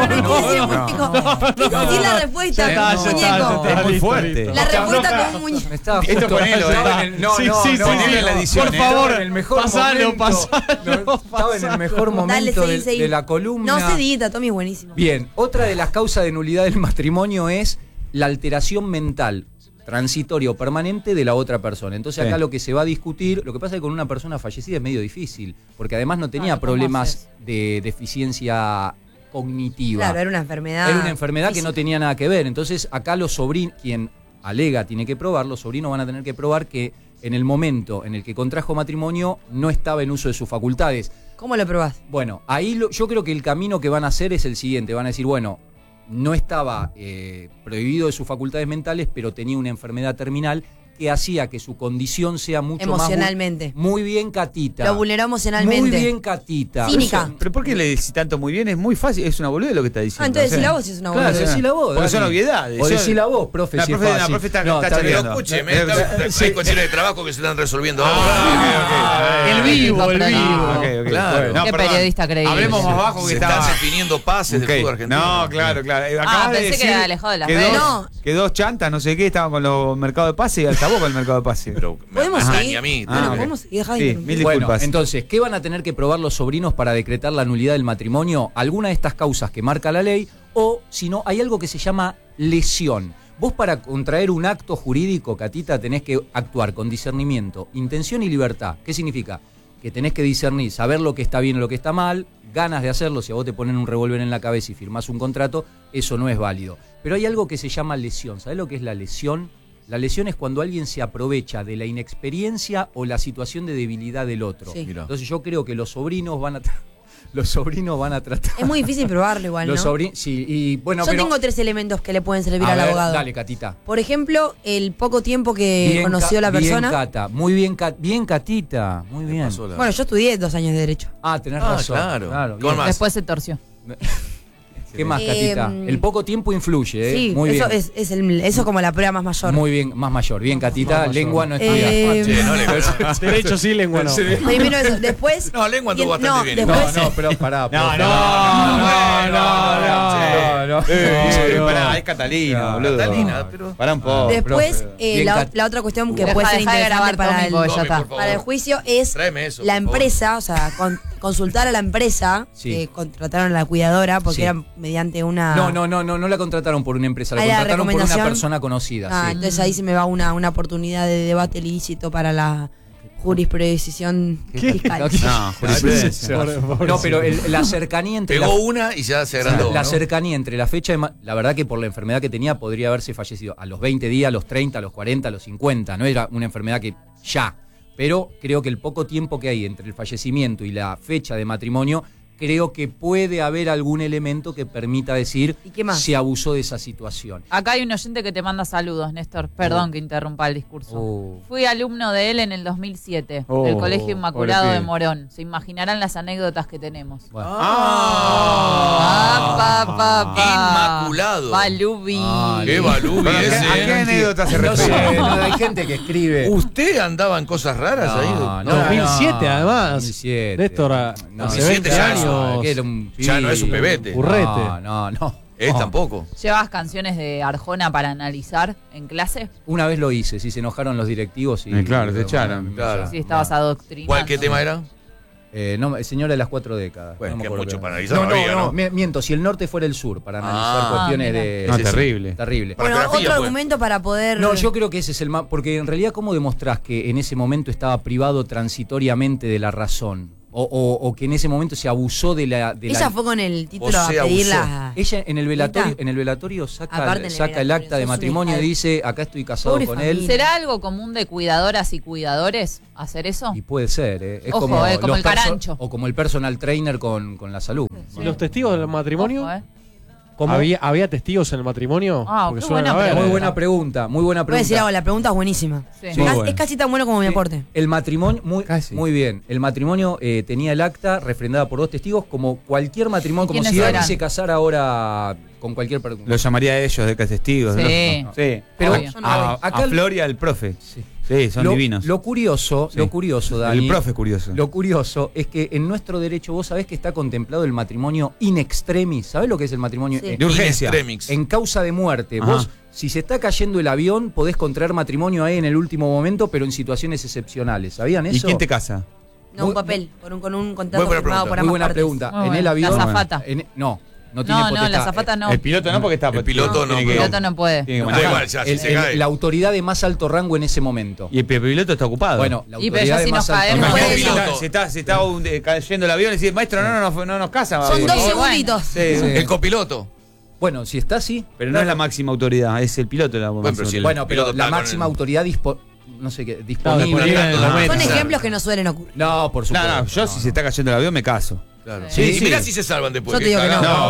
Quiere decir la respuesta Ya con un está, muñeco. Es muy listo, fuerte. listo. La respuesta con un muñeco. Estaba Esto justo- ponelo, estaba en el- No, Sí, no, sí, no, sí, no, sí. en la edición, Por estaba favor, en el mejor pasalo. Estaba en el mejor momento Dale, seguí. de la columna. No se edita, Tommy, buenísimo. Bien, otra de las causas de nulidad del matrimonio es la alteración mental transitoria o permanente de la otra persona. Entonces acá Sí. lo que se va a discutir, lo que pasa es que con una persona fallecida es medio difícil, porque además no tenía Claro, ¿cómo problemas haces? de deficiencia cognitiva. Claro, era una enfermedad. Era una enfermedad que física. no tenía nada que ver. Entonces, acá los sobrinos, quien alega tiene que probar, los sobrinos van a tener que probar que en el momento en el que contrajo matrimonio no estaba en uso de sus facultades. ¿Cómo lo probás? Bueno, ahí yo creo que el camino que van a hacer es el siguiente. Van a decir, bueno, no estaba prohibido de sus facultades mentales, pero tenía una enfermedad terminal que hacía que su condición sea mucho Emocionalmente. más... Muy bien, Catita. Lo vulneró emocionalmente. Muy bien, Catita. Cínica. ¿Pero por qué le decís tanto muy bien? Es muy fácil, es una boludez lo que está diciendo. Entonces o sea. decila vos si es una Claro, boludez. decila vos. Porque son Dani. obviedades. O Yo- decila vos, profe, La si es profe- la fácil. profe está No, chateando. bien. Pero escúcheme, Sí. hay cuestiones de trabajo que se están resolviendo El ahora. vivo, el vivo. Ok, Claro. No, Qué perdón. periodista creíble. Hablemos más bajo que Se está. están definiendo pases Ok. del fútbol argentino. No, claro. Acabas de pensé que decir era alejado de Las que Vegas. No. que dos chantas, no sé qué, estaban con los mercados de pase y acabó con el mercado de pase. Pero ¿Podemos Ajá, seguir? ni a mí. Bueno, ok. podemos seguir. Dejá de Sí, interrumpir. mil Bueno, disculpas. entonces, ¿qué van a tener que probar los sobrinos para decretar la nulidad del matrimonio? Alguna de estas causas que marca la ley, o si no, hay algo que se llama lesión. Vos para contraer un acto jurídico, Catita, tenés que actuar con discernimiento, intención y libertad. ¿Qué significa? Que tenés que discernir, saber lo que está bien y lo que está mal, ganas de hacerlo. Si a vos te ponen un revólver en la cabeza y firmás un contrato, eso no es válido. Pero hay algo que se llama lesión. ¿Sabés lo que es la lesión? La lesión es cuando alguien se aprovecha de la inexperiencia o la situación de debilidad del otro. Sí. Mirá. Entonces yo creo que los sobrinos van a tratar. Es muy difícil probarlo igual, ¿no? Los sobrinos, sí, y bueno, Yo pero tengo 3 elementos que le pueden servir a al ver, abogado. dale, Catita. Por ejemplo, el poco tiempo que conoció la persona. Bien, Cata, muy bien, bien, Catita, muy bien. Bueno, yo estudié 2 años de Derecho. Ah, tenés Ah, razón. claro. bien. ¿Con más? Después se torció. ¿Qué más, Catita? El poco tiempo influye, ¿eh? Sí, muy eso bien. eso como la prueba más mayor. Muy bien, más mayor. Bien, Catita. Más mayor. Lengua no estudia. Che, no le Derecho sí, lengua no. Primero eso, después. No, lengua anduvo bastante bien. Después, No, pero pará. No, profe. no, no, Pará, es Catalina, boludo. Catalina, pero... Pará un poco. Después, la otra cuestión que puede ser interesante para el juicio es la empresa, o sea, consultar a la empresa que contrataron a la cuidadora porque era mediante una... No la contrataron por una empresa, la contrataron por una persona conocida. Entonces ahí se me va una oportunidad de debate ilícito para la jurisprudencia fiscal. No, jurisprudencia. No, pero la cercanía entre... Pegó una y ya se agrandó. La cercanía entre la fecha de... La verdad que por la enfermedad que tenía podría haberse fallecido a los 20 días, a los 30, a los 40, a los 50. No era una enfermedad que ya. Pero creo que el poco tiempo que hay entre el fallecimiento y la fecha de matrimonio, creo que puede haber algún elemento que permita decir si abusó de esa situación. Acá hay un oyente que te manda saludos, Néstor. Perdón que interrumpa el discurso. Fui alumno de él en el 2007, del Colegio Inmaculado de Morón. Se imaginarán las anécdotas que tenemos. Inmaculado. Balubi. Qué Balubi ese. ¿A qué anécdota se refiere? Hay gente que escribe. ¿Usted andaba en cosas raras ahí? No, 2007 además. 2007. Néstor, hace 20 años. Ya no es un pebete. Currete. No. Tampoco. ¿Llevas canciones de Arjona para analizar en clase? Una vez lo hice, si se enojaron los directivos. Claro, te echaron. Claro. Si estabas adoctrinando. ¿Cuál qué tema era? Señora de las 4 décadas. Bueno, no que mucho para analizar. analizar no, Miento, si el norte fuera el sur, para analizar cuestiones de... No, terrible. Terrible. Bueno, otro argumento para poder... No, yo creo que ese es el más... Porque en realidad, ¿cómo demostrás que en ese momento estaba privado transitoriamente de la razón? O que en ese momento se abusó de la... Ella fue con el título a pedirla. Ella en el velatorio saca el acta de matrimonio y dice, acá estoy casado con él. ¿Será algo común de cuidadoras y cuidadores hacer eso? Y puede ser, Es Ojo, como el carancho. O como el personal trainer con la salud. ¿Y los testigos del matrimonio? Ojo, ¿Había testigos en el matrimonio? Muy buena pregunta. Voy a decir algo, la pregunta es buenísima. Sí. Es casi tan bueno como mi aporte. El matrimonio, muy bien. El matrimonio tenía el acta refrendada por 2 testigos, como cualquier matrimonio, como si alguien se casara ahora con cualquier persona. Lo llamaría a ellos de testigos. Sí. ¿no? Sí. Pero acá a Floria, el profe. Sí, son divinos. Lo curioso, Dani. El profe curioso. Lo curioso es que en nuestro derecho vos sabés que está contemplado el matrimonio in extremis. ¿Sabés lo que es el matrimonio de urgencia? En causa de muerte. Ajá. Vos, si se está cayendo el avión, podés contraer matrimonio ahí en el último momento, pero en situaciones excepcionales. ¿Sabían eso? ¿Y quién te casa? No, un papel, con un contrato firmado por ambas Muy buena partes. pregunta. En el avión... La azafata. No tiene potestad. La azafata no. El piloto no, porque está. El piloto no. El piloto no puede. La autoridad de más alto rango en ese momento. Y el piloto está ocupado. Bueno, la Y pero autoridad ya de si más nos alto caemos. rango. Se está cayendo el avión y dice, maestro, no nos casa. Son 2 segunditos. Sí. El copiloto. Bueno, si está así. Pero no es la máxima autoridad, es el piloto la máxima autoridad. Bueno, pero la máxima autoridad no sé qué, disponible. Son ejemplos que no suelen ocurrir. No, por supuesto. No, yo si se está cayendo el avión me caso. Claro. Sí. Mirá si se salvan después. Yo te digo que no.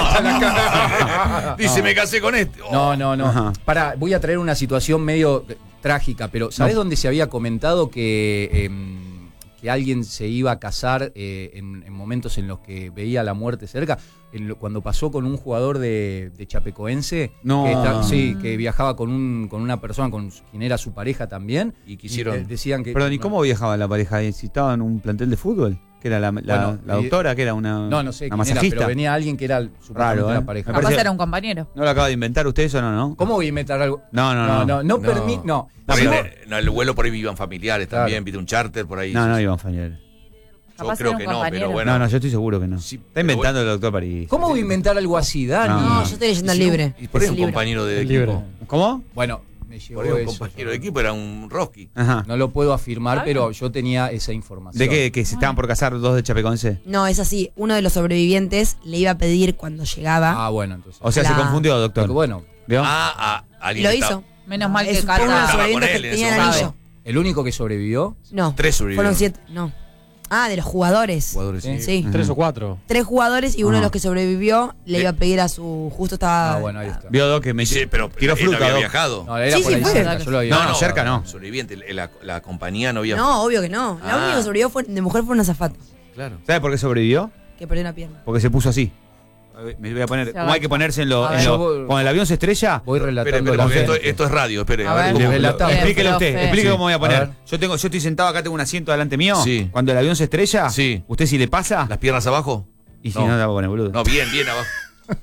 Dice, me casé con este. No. Pará, voy a traer una situación medio trágica, pero ¿sabés dónde se había comentado que alguien se iba a casar en momentos en los que veía la muerte cerca? Cuando pasó con un jugador de Chapecoense, que viajaba con una persona con quien era su pareja también, y quisieron decían que... Perdón, ¿y cómo viajaba la pareja? ¿Si estaba en un plantel de fútbol? ¿Que era la doctora? ¿Que era una no sé una quién masajista? era, pero venía alguien que era raro, la pareja. Capaz era un compañero. ¿No lo acaba de inventar usted eso no? ¿Cómo voy a inventar algo? No, el vuelo por ahí iban familiares también, pide un charter por ahí. No iban familiares. Yo creo que no, pero bueno. No, yo estoy seguro que no. Está inventando el doctor París. ¿Cómo voy a inventar algo así, Dani? No, yo estoy leyendo el libre. Y por ahí un compañero de equipo. ¿Cómo? Bueno, me llevó por ahí un eso. compañero de equipo era un Roski. Ajá. No lo puedo afirmar, pero yo tenía esa información. ¿De qué? ¿Que se estaban por casar 2 de Chapecoense? No, es así. Uno de los sobrevivientes le iba a pedir cuando llegaba. Bueno, entonces. O sea, se confundió, doctor. Porque, bueno, ¿vio? Y lo hizo. Menos mal que Es uno de los Cata. sobrevivientes que tenía el anillo. ¿El único que sobrevivió? No. 3 sobrevivieron. Fueron 7. No. De los jugadores. Sí. 3 o 4. 3 jugadores y uno de los que sobrevivió le iba a pedir a su... Justo estaba... Bueno, ahí está. Vio, Doc, que me pero tiró él fruta, había Doc. viajado. No, era por ahí cerca, yo lo había. No, cerca no. Sobreviviente, la compañía no había... No, obvio que no. La única que sobrevivió de mujer fue una azafata. Claro. ¿Sabe por qué sobrevivió? Que perdió una pierna. Porque se puso así. Me voy a poner. ¿Cómo hay que ponerse cuando el avión se estrella? Voy relatando esto es radio, espere. Explíquelo usted. Explique cómo voy a poner. A Yo estoy sentado acá, tengo un asiento delante mío. Sí. Cuando el avión se estrella, sí. ¿usted si le pasa? ¿Las piernas abajo? Y si no la va a poner, boludo. No, bien abajo.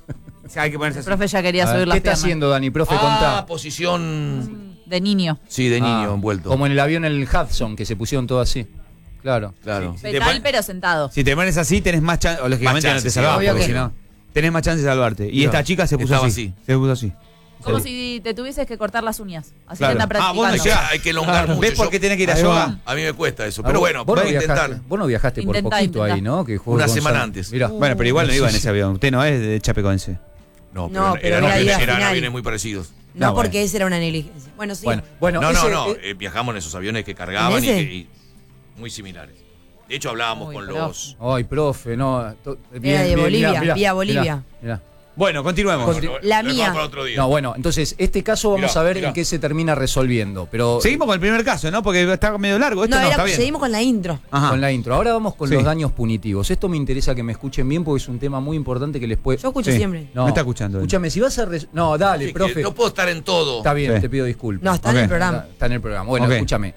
Hay que ponerse El así. profe ya quería A ver, subir ¿qué las está piernas. haciendo, Dani? Profe, contá. Posición. De niño. Sí, de niño envuelto. Como en el avión en el Hudson, que se pusieron todo así. Claro. Claro. Fetal, pero sentado. Si te pones así, tenés más chance. O lógicamente Más no te chance, salvás, sí, porque obvio si que no, tenés más chance de salvarte. Y Mira, esta chica se puso estaba así. Se puso así. Como si te tuvieses que cortar las uñas. Así Claro. te anda practicando. Bueno, hay que elongar mucho. ¿Ves por qué tenés que ir a yoga? A mí me cuesta eso. Ah, Pero bueno, vos no puedo intentar. viajaste, vos no viajaste por Intentá, poquito intentá. ahí, ¿no? Que jugó Una Gonzalo. semana antes. Mirá. Bueno, pero igual no iba en ese avión. Usted no es de Chapecoense. No, No, pero eran era aviones, ida eran final. aviones muy parecidos. No, No, porque bueno. esa era una negligencia. Bueno, sí. Bueno, No, ese- no. Viajamos en esos aviones que cargaban ¿En ese? y muy similares. De hecho, hablábamos con los. Ay, profe, no. Era de Bolivia, vía Bolivia. Mirá. Bueno, continuemos. La Lo dejamos mía. para otro día. No, bueno, entonces, este caso vamos Mirá, a ver mirá. en qué se termina resolviendo. Pero Seguimos con el primer caso, ¿no? Porque está medio largo. Esto no, está bien. Seguimos con la intro. Ajá. con la intro. Ahora vamos con Sí. los daños punitivos. Esto me interesa que me escuchen bien porque es un tema muy importante que les puede. Yo escucho Sí. siempre. Me está escuchando él. Escúchame, si vas a. No, dale, Sí, profe. que no puedo estar en todo. Está bien, Sí. te pido disculpas. No, está en Ok. el programa. Está en el programa. Bueno, Ok. escúchame.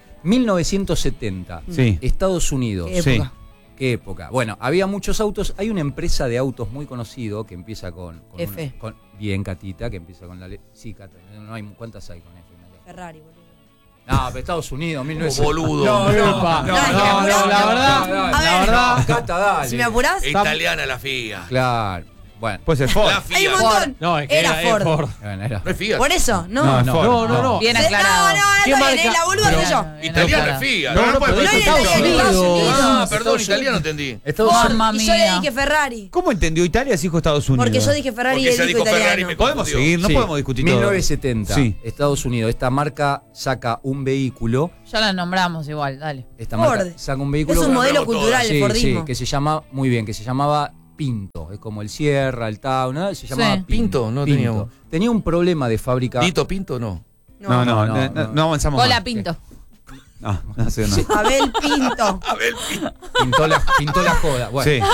1970. Sí. Estados Unidos. Qué Sí. época. ¿Qué época? Bueno, había muchos autos. Hay una empresa de autos muy conocido que empieza con F. bien, Catita, que empieza con la sí, Cata. No hay, ¿cuántas hay con F? Ferrari, boludo. No, pero Estados Unidos, 1900. Boludo. No, Epa. no, la verdad. A ver. La verdad. Cata, dale. Si me apurás, Italiana la FIA. Claro. Bueno, Puede ser Ford. La hay un FIA. montón. No, es que Era era Ford. bueno, era. No es FIA. Por eso, No, no. Ford. No. Bien Se- aclarado. No, ¿Qué está bien, marca? la boluda Pero- soy yo. Italiana es FIA. No, No, no, puede pero ser es Estados Estados Unidos. Unidos. Ah, perdón, italiano entendí. Estados Ford, Unidos. Mamma y yo le mía. dije Ferrari. ¿Cómo entendió Italia si dijo Estados Unidos? Porque yo dije Ferrari y Porque él ella dijo dijo Ferrari italiano. me Podemos confundió. seguir, no Sí, podemos discutir todo. 1970, Sí. Estados Unidos. Esta marca saca un vehículo. Ya la nombramos igual, dale. Esta Ford. marca saca un vehículo. Es un modelo Todas. cultural, el Sí, Fordismo. sí, que se llama, muy bien, que se llamaba Pinto. Es como el Sierra, el Tau, ¿no? Se llamaba Sí. Pinto, no teníamos. Tenía un problema de fábrica. Tito Pinto, no. No, no avanzamos. Cola más. Pinto. No sé, no. Abel Pinto. A ver, Pinto. Pintó la joda. Bueno. Sí.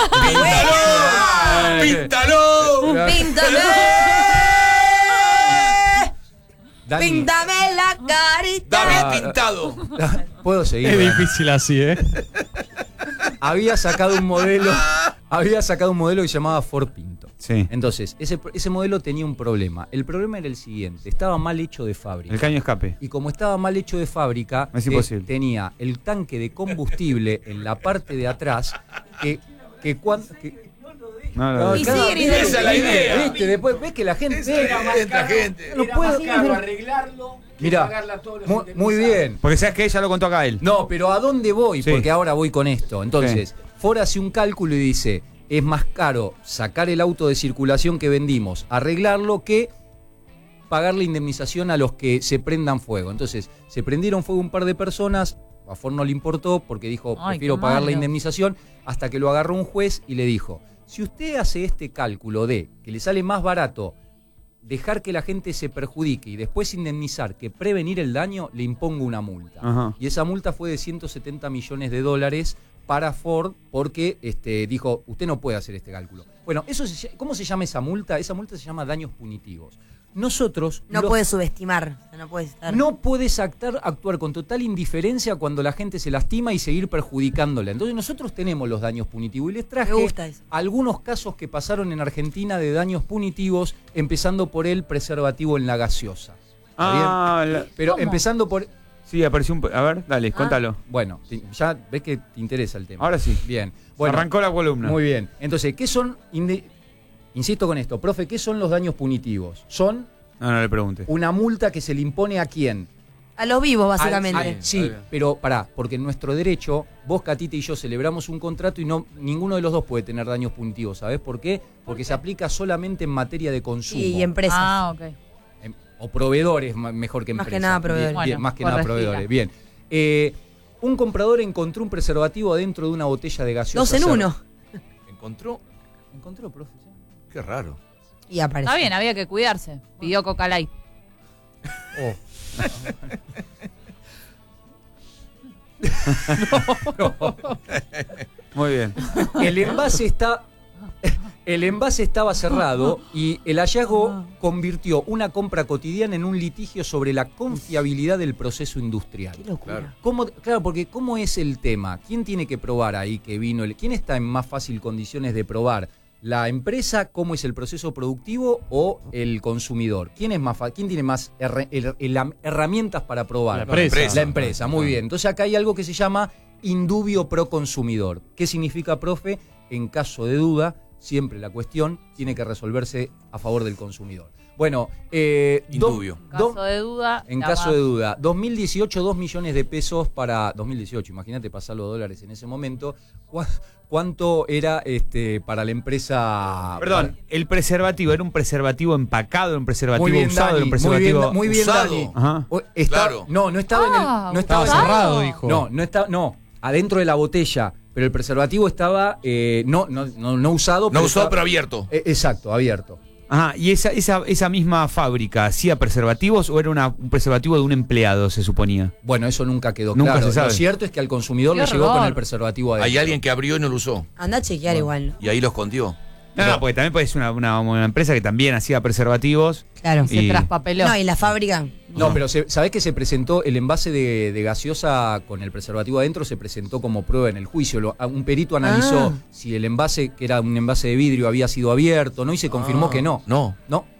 ¡Píntalo! Píntame. Dani, Píntame la carita. David Pintado. puedo seguir. Es Dani? difícil así, ¿eh? Había sacado un modelo que se llamaba Ford Pinto. Sí. Entonces, ese modelo tenía un problema. El problema era el siguiente, estaba mal hecho de fábrica. El caño escape. Y como estaba mal hecho de fábrica, Es imposible. tenía el tanque de combustible en la parte de atrás que cuando... No, Y claro, sigue gritando. Esa es la idea. ¿Viste? Después ves que la gente... Entra gente. No puedo... arreglarlo Mirá, muy bien. Porque sabes que ella lo contó acá a él. No, pero ¿a dónde voy? Sí. Porque ahora voy con esto. Entonces, Ford hace un cálculo y dice, es más caro sacar el auto de circulación que vendimos, arreglarlo, que pagar la indemnización a los que se prendan fuego. Entonces, se prendieron fuego un par de personas, a Ford no le importó porque dijo, Ay, prefiero qué pagar la malo. indemnización, hasta que lo agarró un juez y le dijo, si usted hace este cálculo de que le sale más barato dejar que la gente se perjudique y después indemnizar que prevenir el daño, le impongo una multa. Ajá. Y esa multa fue de 170 millones de dólares para Ford porque dijo, usted no puede hacer este cálculo. Bueno, ¿cómo se llama esa multa? Esa multa se llama daños punitivos. Nosotros... No puedes subestimar. O sea, no puedes estar. No puedes actuar con total indiferencia cuando la gente se lastima y seguir perjudicándola. Entonces nosotros tenemos los daños punitivos y les traje Me gusta eso. algunos casos que pasaron en Argentina de daños punitivos, empezando por el preservativo en la gaseosa. ¿Está bien? Pero ¿Cómo? empezando por... Sí, apareció un... A ver, dale, contalo. Bueno, ya ves que te interesa el tema. Ahora sí. Bien. Bueno, Arrancó la columna. muy bien. Entonces, ¿qué son... Insisto con esto, profe, ¿qué son los daños punitivos? Son No le pregunte. una multa que se le impone a quién. A los vivos, básicamente. Sí, pero pará, porque en nuestro derecho, vos, Catita y yo celebramos un contrato y ninguno de los dos puede tener daños punitivos. ¿Sabés por qué? Porque se aplica solamente en materia de consumo. Sí, y empresas. Ah, ok. O proveedores, mejor que Más empresas. que nada proveedores. Bien, Bueno, más que nada corregila. proveedores. Bien. Un comprador encontró un preservativo adentro de una botella de gaseosa. 2 en 1. ¿Encontró? ¿Encontró, profe? Qué raro. Y aparece. Está bien, había que cuidarse. Pidió Coca Light. Oh. Muy bien. El envase estaba cerrado y el hallazgo convirtió una compra cotidiana en un litigio sobre la confiabilidad del proceso industrial. Qué locura. Claro, porque ¿cómo es el tema? ¿Quién tiene que probar ahí que vino? ¿Quién está en más fácil condiciones de probar ¿La empresa, cómo es el proceso productivo o el consumidor? ¿Quién tiene más herramientas para probar? La empresa, muy bien. Entonces acá hay algo que se llama indubio pro consumidor. ¿Qué significa, profe? En caso de duda, siempre la cuestión tiene que resolverse a favor del consumidor. Bueno, indubio. En caso de duda, 2018, 2 millones de pesos para 2018. Imagínate pasar los dólares en ese momento. ¿Cuánto era para la empresa? Perdón, el preservativo era un preservativo empacado, era un preservativo usado, Dani, era un preservativo muy bien, usado. Dani. Ajá. Claro. No estaba no estaba cerrado, dijo. No, adentro de la botella. Pero el preservativo estaba no usado. No usado, pero abierto. Exacto, abierto. Ajá, ¿y esa misma fábrica hacía preservativos o era un preservativo de un empleado, se suponía? Bueno, eso nunca quedó claro. Lo cierto es que al consumidor le llegó con el preservativo adentro. Hay alguien que abrió y no lo usó. Anda a chequear igual. Y ahí lo escondió. No, porque también puede ser una empresa que también hacía preservativos. Claro, se traspapeló. No, ¿y la fábrica? No, pero ¿sabés que se presentó el envase de gaseosa con el preservativo adentro? Se presentó como prueba en el juicio. Un perito analizó si el envase, que era un envase de vidrio, había sido abierto, ¿no? Y se confirmó que no. No.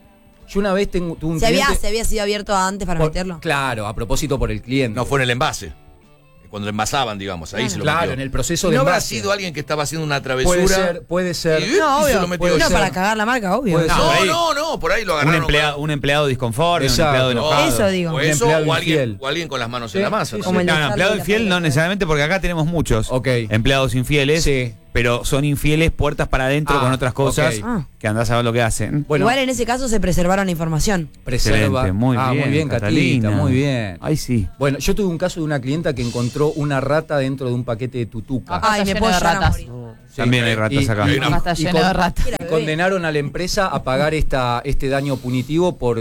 Yo una vez tuve un ¿Se cliente... había sido abierto antes para meterlo? Claro, a propósito por el cliente. No, fue en el envase. Cuando lo envasaban, digamos, ahí se lo metió. Claro, en el proceso de ¿No habrá envase. sido alguien que estaba haciendo una travesura? Puede ser. No, obvio. Se lo metió. No, para cagar la marca, obvio. No, por ahí lo agarraron. Un empleado disconforme, un empleado enojado. Eso digo. O eso, o alguien con las manos en la masa. No, empleado infiel no necesariamente, porque acá tenemos muchos empleados infieles, pero son infieles puertas para adentro con otras cosas que andás a ver lo que hacen. Bueno, igual en ese caso se preservaron la información. Preserva. Muy bien, Catalina, muy bien. Ahí sí. Bueno, yo tuve un caso de una clienta que encontró una rata dentro de un paquete de tutuca. Ay, me puedo ratas. También hay ratas acá. Está lleno de ratas. Y condenaron a la empresa a pagar este daño punitivo por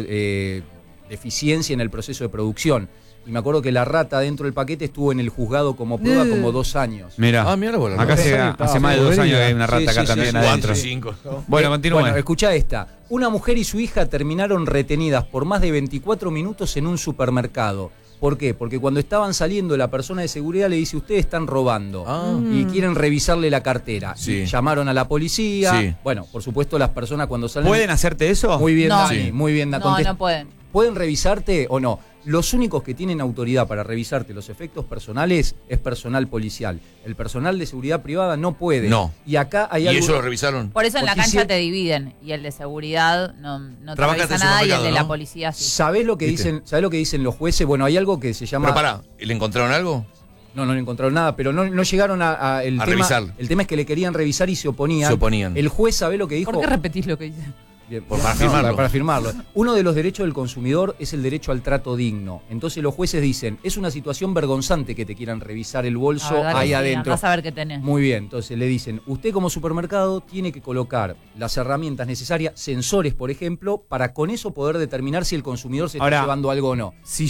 deficiencia en el proceso de producción. Y me acuerdo que la rata dentro del paquete estuvo en el juzgado como prueba como 2 años. Mira, acá hace más de 2 años que hay una rata acá también adentro. 4, 5. Bueno, continúa. Bueno, escuchá esta. Una mujer y su hija terminaron retenidas por más de 24 minutos en un supermercado. ¿Por qué? Porque cuando estaban saliendo, la persona de seguridad le dice: ustedes están robando y quieren revisarle la cartera. Sí. Llamaron a la policía. Sí. Bueno, por supuesto, las personas cuando salen... ¿Pueden hacerte eso? Muy bien, No. Dani, muy bien. No pueden. ¿Pueden revisarte o no? Los únicos que tienen autoridad para revisarte los efectos personales es personal policial. El personal de seguridad privada no puede. No. Y acá hay ¿Y algo... ellos lo revisaron? Por eso en la cancha te dividen. Y el de seguridad no te revisa nada y el de la policía sí. ¿Sabés lo que dicen los jueces? Bueno, hay algo que se llama... Pero pará, ¿le encontraron algo? No le encontraron nada, pero no llegaron a revisar. El tema es que le querían revisar y se oponían. El juez, ¿sabe lo que dijo? ¿Por qué repetís lo que dice? Bien, para firmarlo. Uno de los derechos del consumidor es el derecho al trato digno. Entonces los jueces dicen: es una situación vergonzante que te quieran revisar el bolso ahí adentro. Vas a ver qué tenés. Muy bien, entonces le dicen: usted como supermercado tiene que colocar las herramientas necesarias, sensores por ejemplo, para con eso poder determinar si el consumidor se está llevando algo o no. Si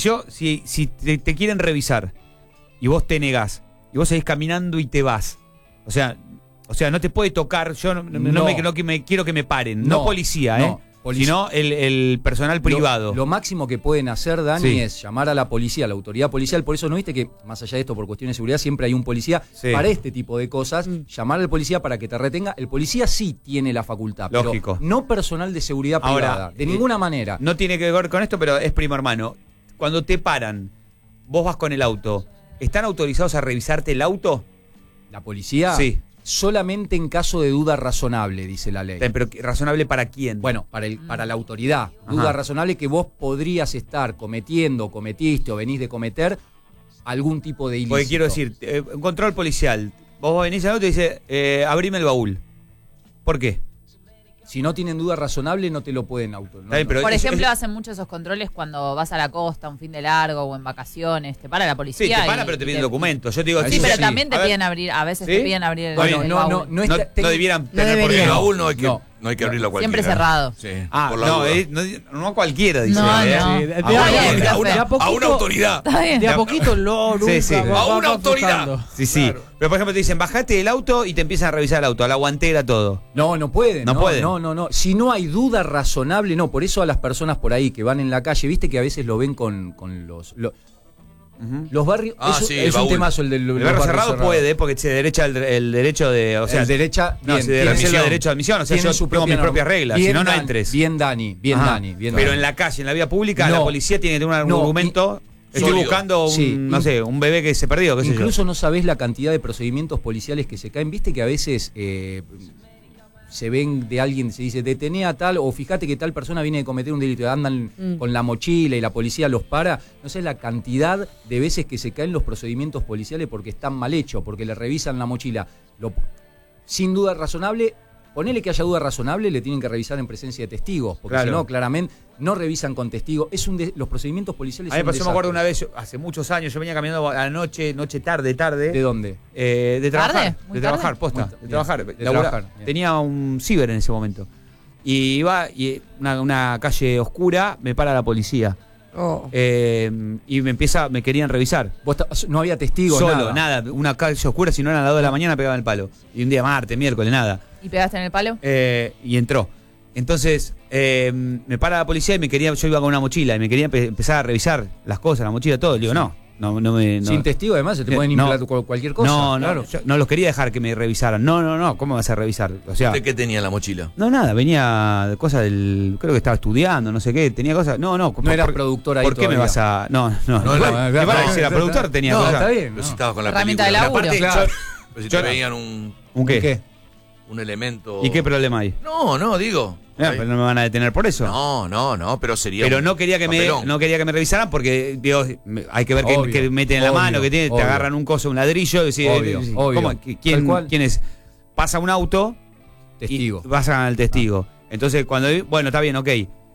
te quieren revisar y vos te negás y vos seguís caminando y te vas, o sea, no te puede tocar, yo no quiero que me paren, no policía, sino el personal privado. Lo máximo que pueden hacer, Dani, es llamar a la policía, a la autoridad policial. Por eso no viste que, más allá de esto, por cuestiones de seguridad, siempre hay un policía para este tipo de cosas. Llamar al policía para que te retenga. El policía sí tiene la facultad, lógico, pero no personal de seguridad privada, de ninguna manera. No tiene que ver con esto, pero es primo hermano. Cuando te paran, vos vas con el auto, ¿están autorizados a revisarte el auto? ¿La policía? Sí. Solamente en caso de duda razonable, dice la ley. ¿Pero razonable para quién? Bueno, para la autoridad. Duda razonable que vos podrías estar cometiste o venís de cometer algún tipo de ilícito. Porque quiero decir, un control policial. Vos venís al auto y dices, abrime el baúl. ¿Por qué? Si no tienen duda razonable, no te lo pueden autorizar. Por ejemplo, hacen muchos esos controles cuando vas a la costa, un fin de largo o en vacaciones. Te para la policía. Sí, te para, pero te piden documentos. Yo te digo, sí, pero también te piden abrir, a veces te piden abrir el baúl. No debieran tener por qué. El baúl no hay que abrirlo a cualquiera. Siempre cerrado. Sí, no a cualquiera, dice. A una autoridad. De a poquito a una autoridad. Sí. Claro. Pero por ejemplo te dicen, bajate del auto y te empiezan a revisar el auto, a la guantera, todo. No pueden. No pueden. No. Si no hay duda razonable, no. Por eso a las personas por ahí que van en la calle, viste que a veces lo ven con los... Los barrios. Es un temazo el del barrio cerrado puede, porque se derecha el derecho de. O sea, el derecha. No, se derecha el derecho de admisión. O sea, yo tengo mis propias reglas. Si no, no entres. Bien, Dani. Pero en la calle, en la vía pública, la policía tiene que tener un argumento. Estoy buscando un bebé que se perdió. Incluso no sabés la cantidad de procedimientos policiales que se caen. Viste que a veces se ven de alguien, se dice, detené a tal, o fíjate que tal persona viene de cometer un delito, andan con la mochila y la policía los para. No sé la cantidad de veces que se caen los procedimientos policiales porque están mal hechos, porque le revisan la mochila. Sin duda razonable, ponele que haya duda razonable, le tienen que revisar en presencia de testigos, porque si no, claramente, no revisan con testigos. Los procedimientos policiales son un desastre. Me acuerdo una vez, hace muchos años, yo venía caminando a la noche tarde. ¿De dónde? De trabajar. ¿Muy de trabajar, posta. De trabajar. Tenía un ciber en ese momento. Y iba, una calle oscura, me para la policía. Y me querían revisar. No había testigos, nada. Una calle oscura, si no eran a las 2 de la mañana pegaban el palo. Y un día martes, miércoles, nada. ¿Y pegaste en el palo? Y entró. Entonces, me para la policía y yo iba con una mochila y me quería empezar a revisar las cosas, la mochila, todo. Le digo, no. Sin testigo, además, se te pueden inventar cualquier cosa. Claro. Yo no los quería dejar que me revisaran. No, ¿cómo vas a revisar? O sea, ¿de qué tenía la mochila? No, nada, venía de cosas creo que estaba estudiando, no sé qué, tenía cosas. No eras productor ahí. ¿Por qué me vas a.? No. Si era productor, tenía cosas. Está bien. Pero si estabas con la herramienta de laburo. Pero si te veían ¿Un qué? Un elemento. ¿Y qué problema hay? No, digo. Pero no me van a detener por eso. No, pero sería. Pero no quería que me revisaran porque, Dios, hay que ver qué meten en la mano, que te agarran un coso, un ladrillo, y decís, ¿cómo? ¿Quién es? Pasa un auto, testigo. Y pasan al testigo. Entonces, bueno, está bien, ok.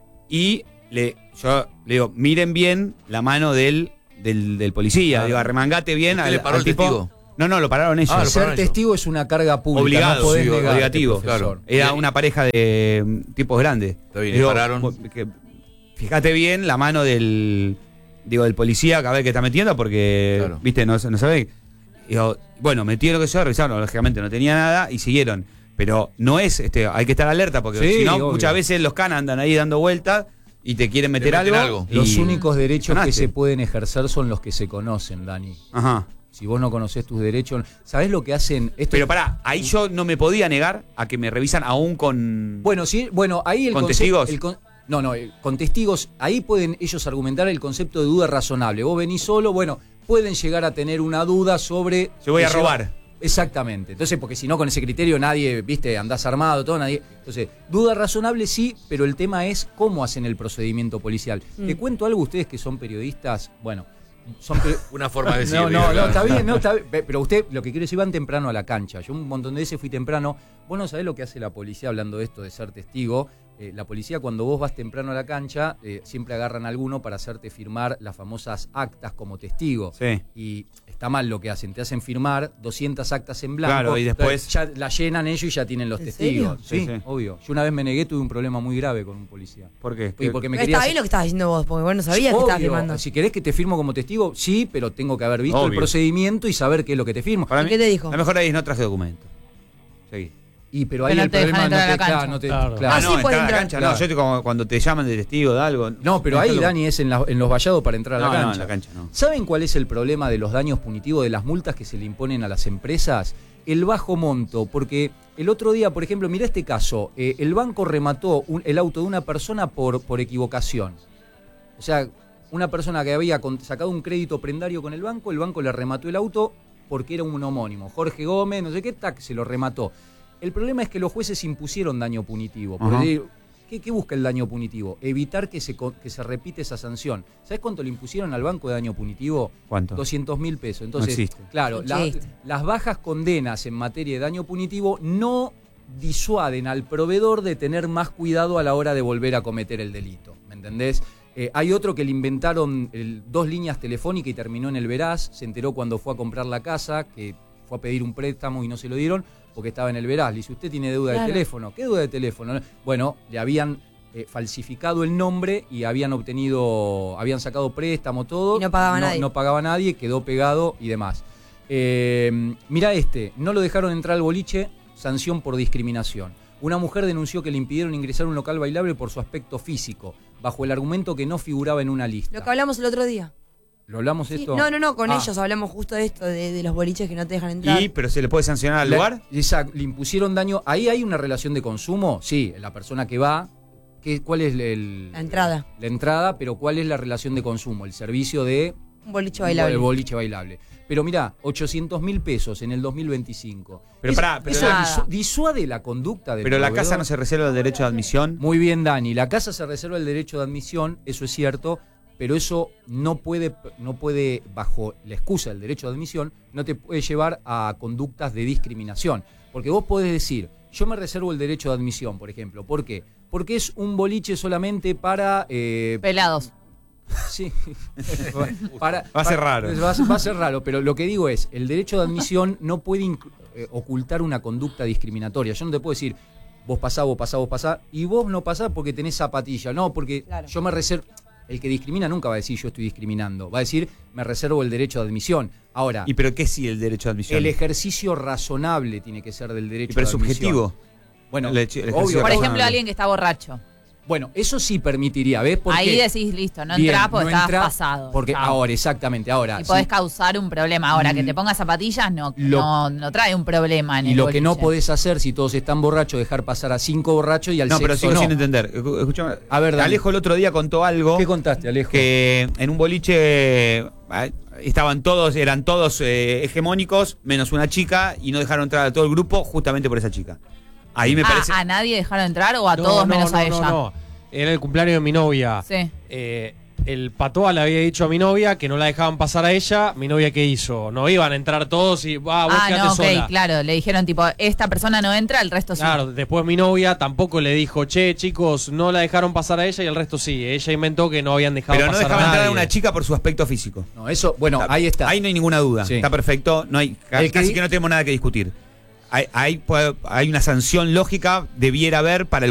Y yo le digo, miren bien la mano del policía, digo, arremangate bien al paró el tipo. Testigo? No, lo pararon ellos. Ser testigo es una carga pública. Obligado, no podés negarte, obligativo. Claro. Era una pareja de tipos grandes. Está bien, pararon. Fíjate bien la mano del policía a ver qué está metiendo, porque, viste, no sabe. Bueno, metieron lo que yo, revisaron, lógicamente no tenía nada y siguieron. Pero no es, hay que estar alerta, porque si no, muchas veces los canas andan ahí dando vueltas y te quieren meter algo. Los únicos derechos que se pueden ejercer son los que se conocen, Dani. Ajá. Si vos no conocés tus derechos, ¿sabés lo que hacen? Pero pará, ahí yo no me podía negar a que me revisan aún con. Ahí ¿con testigos? Con testigos, ahí pueden ellos argumentar el concepto de duda razonable. Vos venís solo, pueden llegar a tener una duda sobre. Yo voy a robar. Exactamente. Entonces, porque si no, con ese criterio nadie, viste, andás armado, todo, nadie. Entonces, duda razonable sí, pero el tema es cómo hacen el procedimiento policial. Te cuento algo, ustedes que son periodistas, una forma de decir. Está bien, pero usted, lo que quiero decir, van temprano a la cancha. Yo un montón de veces fui temprano. Vos no sabés lo que hace la policía hablando de esto de ser testigo. La policía, cuando vos vas temprano a la cancha, siempre agarran a alguno para hacerte firmar las famosas actas como testigo. Sí. Y está mal lo que hacen. Te hacen firmar 200 actas en blanco. Claro, y después ya la llenan ellos y ya tienen los testigos. Sí, obvio. Yo una vez me negué, tuve un problema muy grave con un policía. ¿Por qué? Porque me Está bien lo que estabas diciendo vos, porque vos no sabías que estabas firmando. Si querés que te firmo como testigo, sí, pero tengo que haber visto el procedimiento y saber qué es lo que te firmo. ¿Y qué te dijo? La mejor ahí es no traje documento. Seguí. Pero ahí el problema no te entrar a la cancha. No, yo cuando te llaman de testigo de algo. No, pero ahí, Dani, es en los vallados para entrar a la cancha. No, en la cancha no. ¿Saben cuál es el problema de los daños punitivos, de las multas que se le imponen a las empresas? El bajo monto, porque el otro día, por ejemplo, mirá este caso, el banco remató el auto de una persona por equivocación. O sea, una persona que había sacado un crédito prendario con el banco le remató el auto porque era un homónimo. Jorge Gómez, no sé qué, se lo remató. El problema es que los jueces impusieron daño punitivo. ¿Qué busca el daño punitivo? Evitar que se repite esa sanción. ¿Sabes cuánto le impusieron al banco de daño punitivo? ¿Cuánto? 200.000 pesos. Entonces, no existe. Claro, las bajas condenas en materia de daño punitivo no disuaden al proveedor de tener más cuidado a la hora de volver a cometer el delito. ¿Me entendés? Hay otro que le inventaron 2 líneas telefónicas y terminó en el Veraz. Se enteró cuando fue a comprar la casa, que fue a pedir un préstamo y no se lo dieron porque estaba en el Veraz. Le dice, usted tiene deuda de teléfono. ¿Qué deuda de teléfono? Bueno, le habían falsificado el nombre y habían sacado préstamo, todo. Y no pagaba nadie. No pagaba nadie, quedó pegado y demás. Mirá no lo dejaron entrar al boliche, sanción por discriminación. Una mujer denunció que le impidieron ingresar a un local bailable por su aspecto físico, bajo el argumento que no figuraba en una lista. Lo que hablamos el otro día. ¿Lo hablamos esto? No, con ellos hablamos justo de esto, de los boliches que no te dejan entrar. ¿Pero se le puede sancionar al lugar? Exacto, le impusieron daño. ¿Ahí hay una relación de consumo? Sí, la persona que va. ¿Cuál es la entrada? La entrada, pero ¿cuál es la relación de consumo? El servicio de... Un boliche bailable. El boliche bailable. Pero mirá, 800.000 pesos en el 2025. Pero eso disuade la conducta del Pero proveedor. la casa no se reserva el derecho de admisión. Muy bien, Dani. La casa se reserva el derecho de admisión, eso es cierto, pero eso no puede, bajo la excusa del derecho de admisión, no te puede llevar a conductas de discriminación. Porque vos podés decir, yo me reservo el derecho de admisión, por ejemplo. ¿Por qué? Porque es un boliche solamente para... pelados. Sí. Va a ser raro. Va a ser raro, pero lo que digo es, el derecho de admisión no puede ocultar una conducta discriminatoria. Yo no te puedo decir, vos pasá, y vos no pasás porque tenés zapatilla. No, porque yo me reservo... El que discrimina nunca va a decir yo estoy discriminando. Va a decir, me reservo el derecho de admisión. Ahora... ¿Y pero qué sí el derecho de admisión? El ejercicio razonable tiene que ser del derecho de admisión. ¿Pero subjetivo? Bueno, obvio. Por ejemplo, alguien que está borracho. Bueno, eso sí permitiría, ¿ves? Porque ahí decís, listo, no entrás porque estabas pasado. Porque ahora, exactamente, ahora. Y podés causar un problema. Ahora, que te pongas zapatillas no trae un problema en el Y lo boliche. que no podés hacer, si todos están borrachos, dejar pasar a 5 borrachos y al sexto pero sigo sin entender. Escuchame. A ver, Dani. Alejo el otro día contó algo. ¿Qué contaste, Alejo? Que en un boliche eran todos hegemónicos, menos una chica, y no dejaron entrar a todo el grupo justamente por esa chica. Ahí me parece... ¿A nadie dejaron entrar o a todos menos a ella? No. Era el cumpleaños de mi novia. Sí. El patoa le había dicho a mi novia que no la dejaban pasar a ella. Mi novia, ¿qué hizo? No iban a entrar todos y vos quedate sola. Claro. Le dijeron tipo, esta persona no entra, el resto sí. Claro, después mi novia tampoco le dijo, che, chicos, no la dejaron pasar a ella y el resto sí. Ella inventó que no habían dejado pasar a nadie. Pero no dejaban entrar a una chica por su aspecto físico. No, eso, bueno, ahí está. Ahí no hay ninguna duda. Sí. Está perfecto. No hay, casi que no tenemos nada que discutir. Hay una sanción lógica, debiera haber para el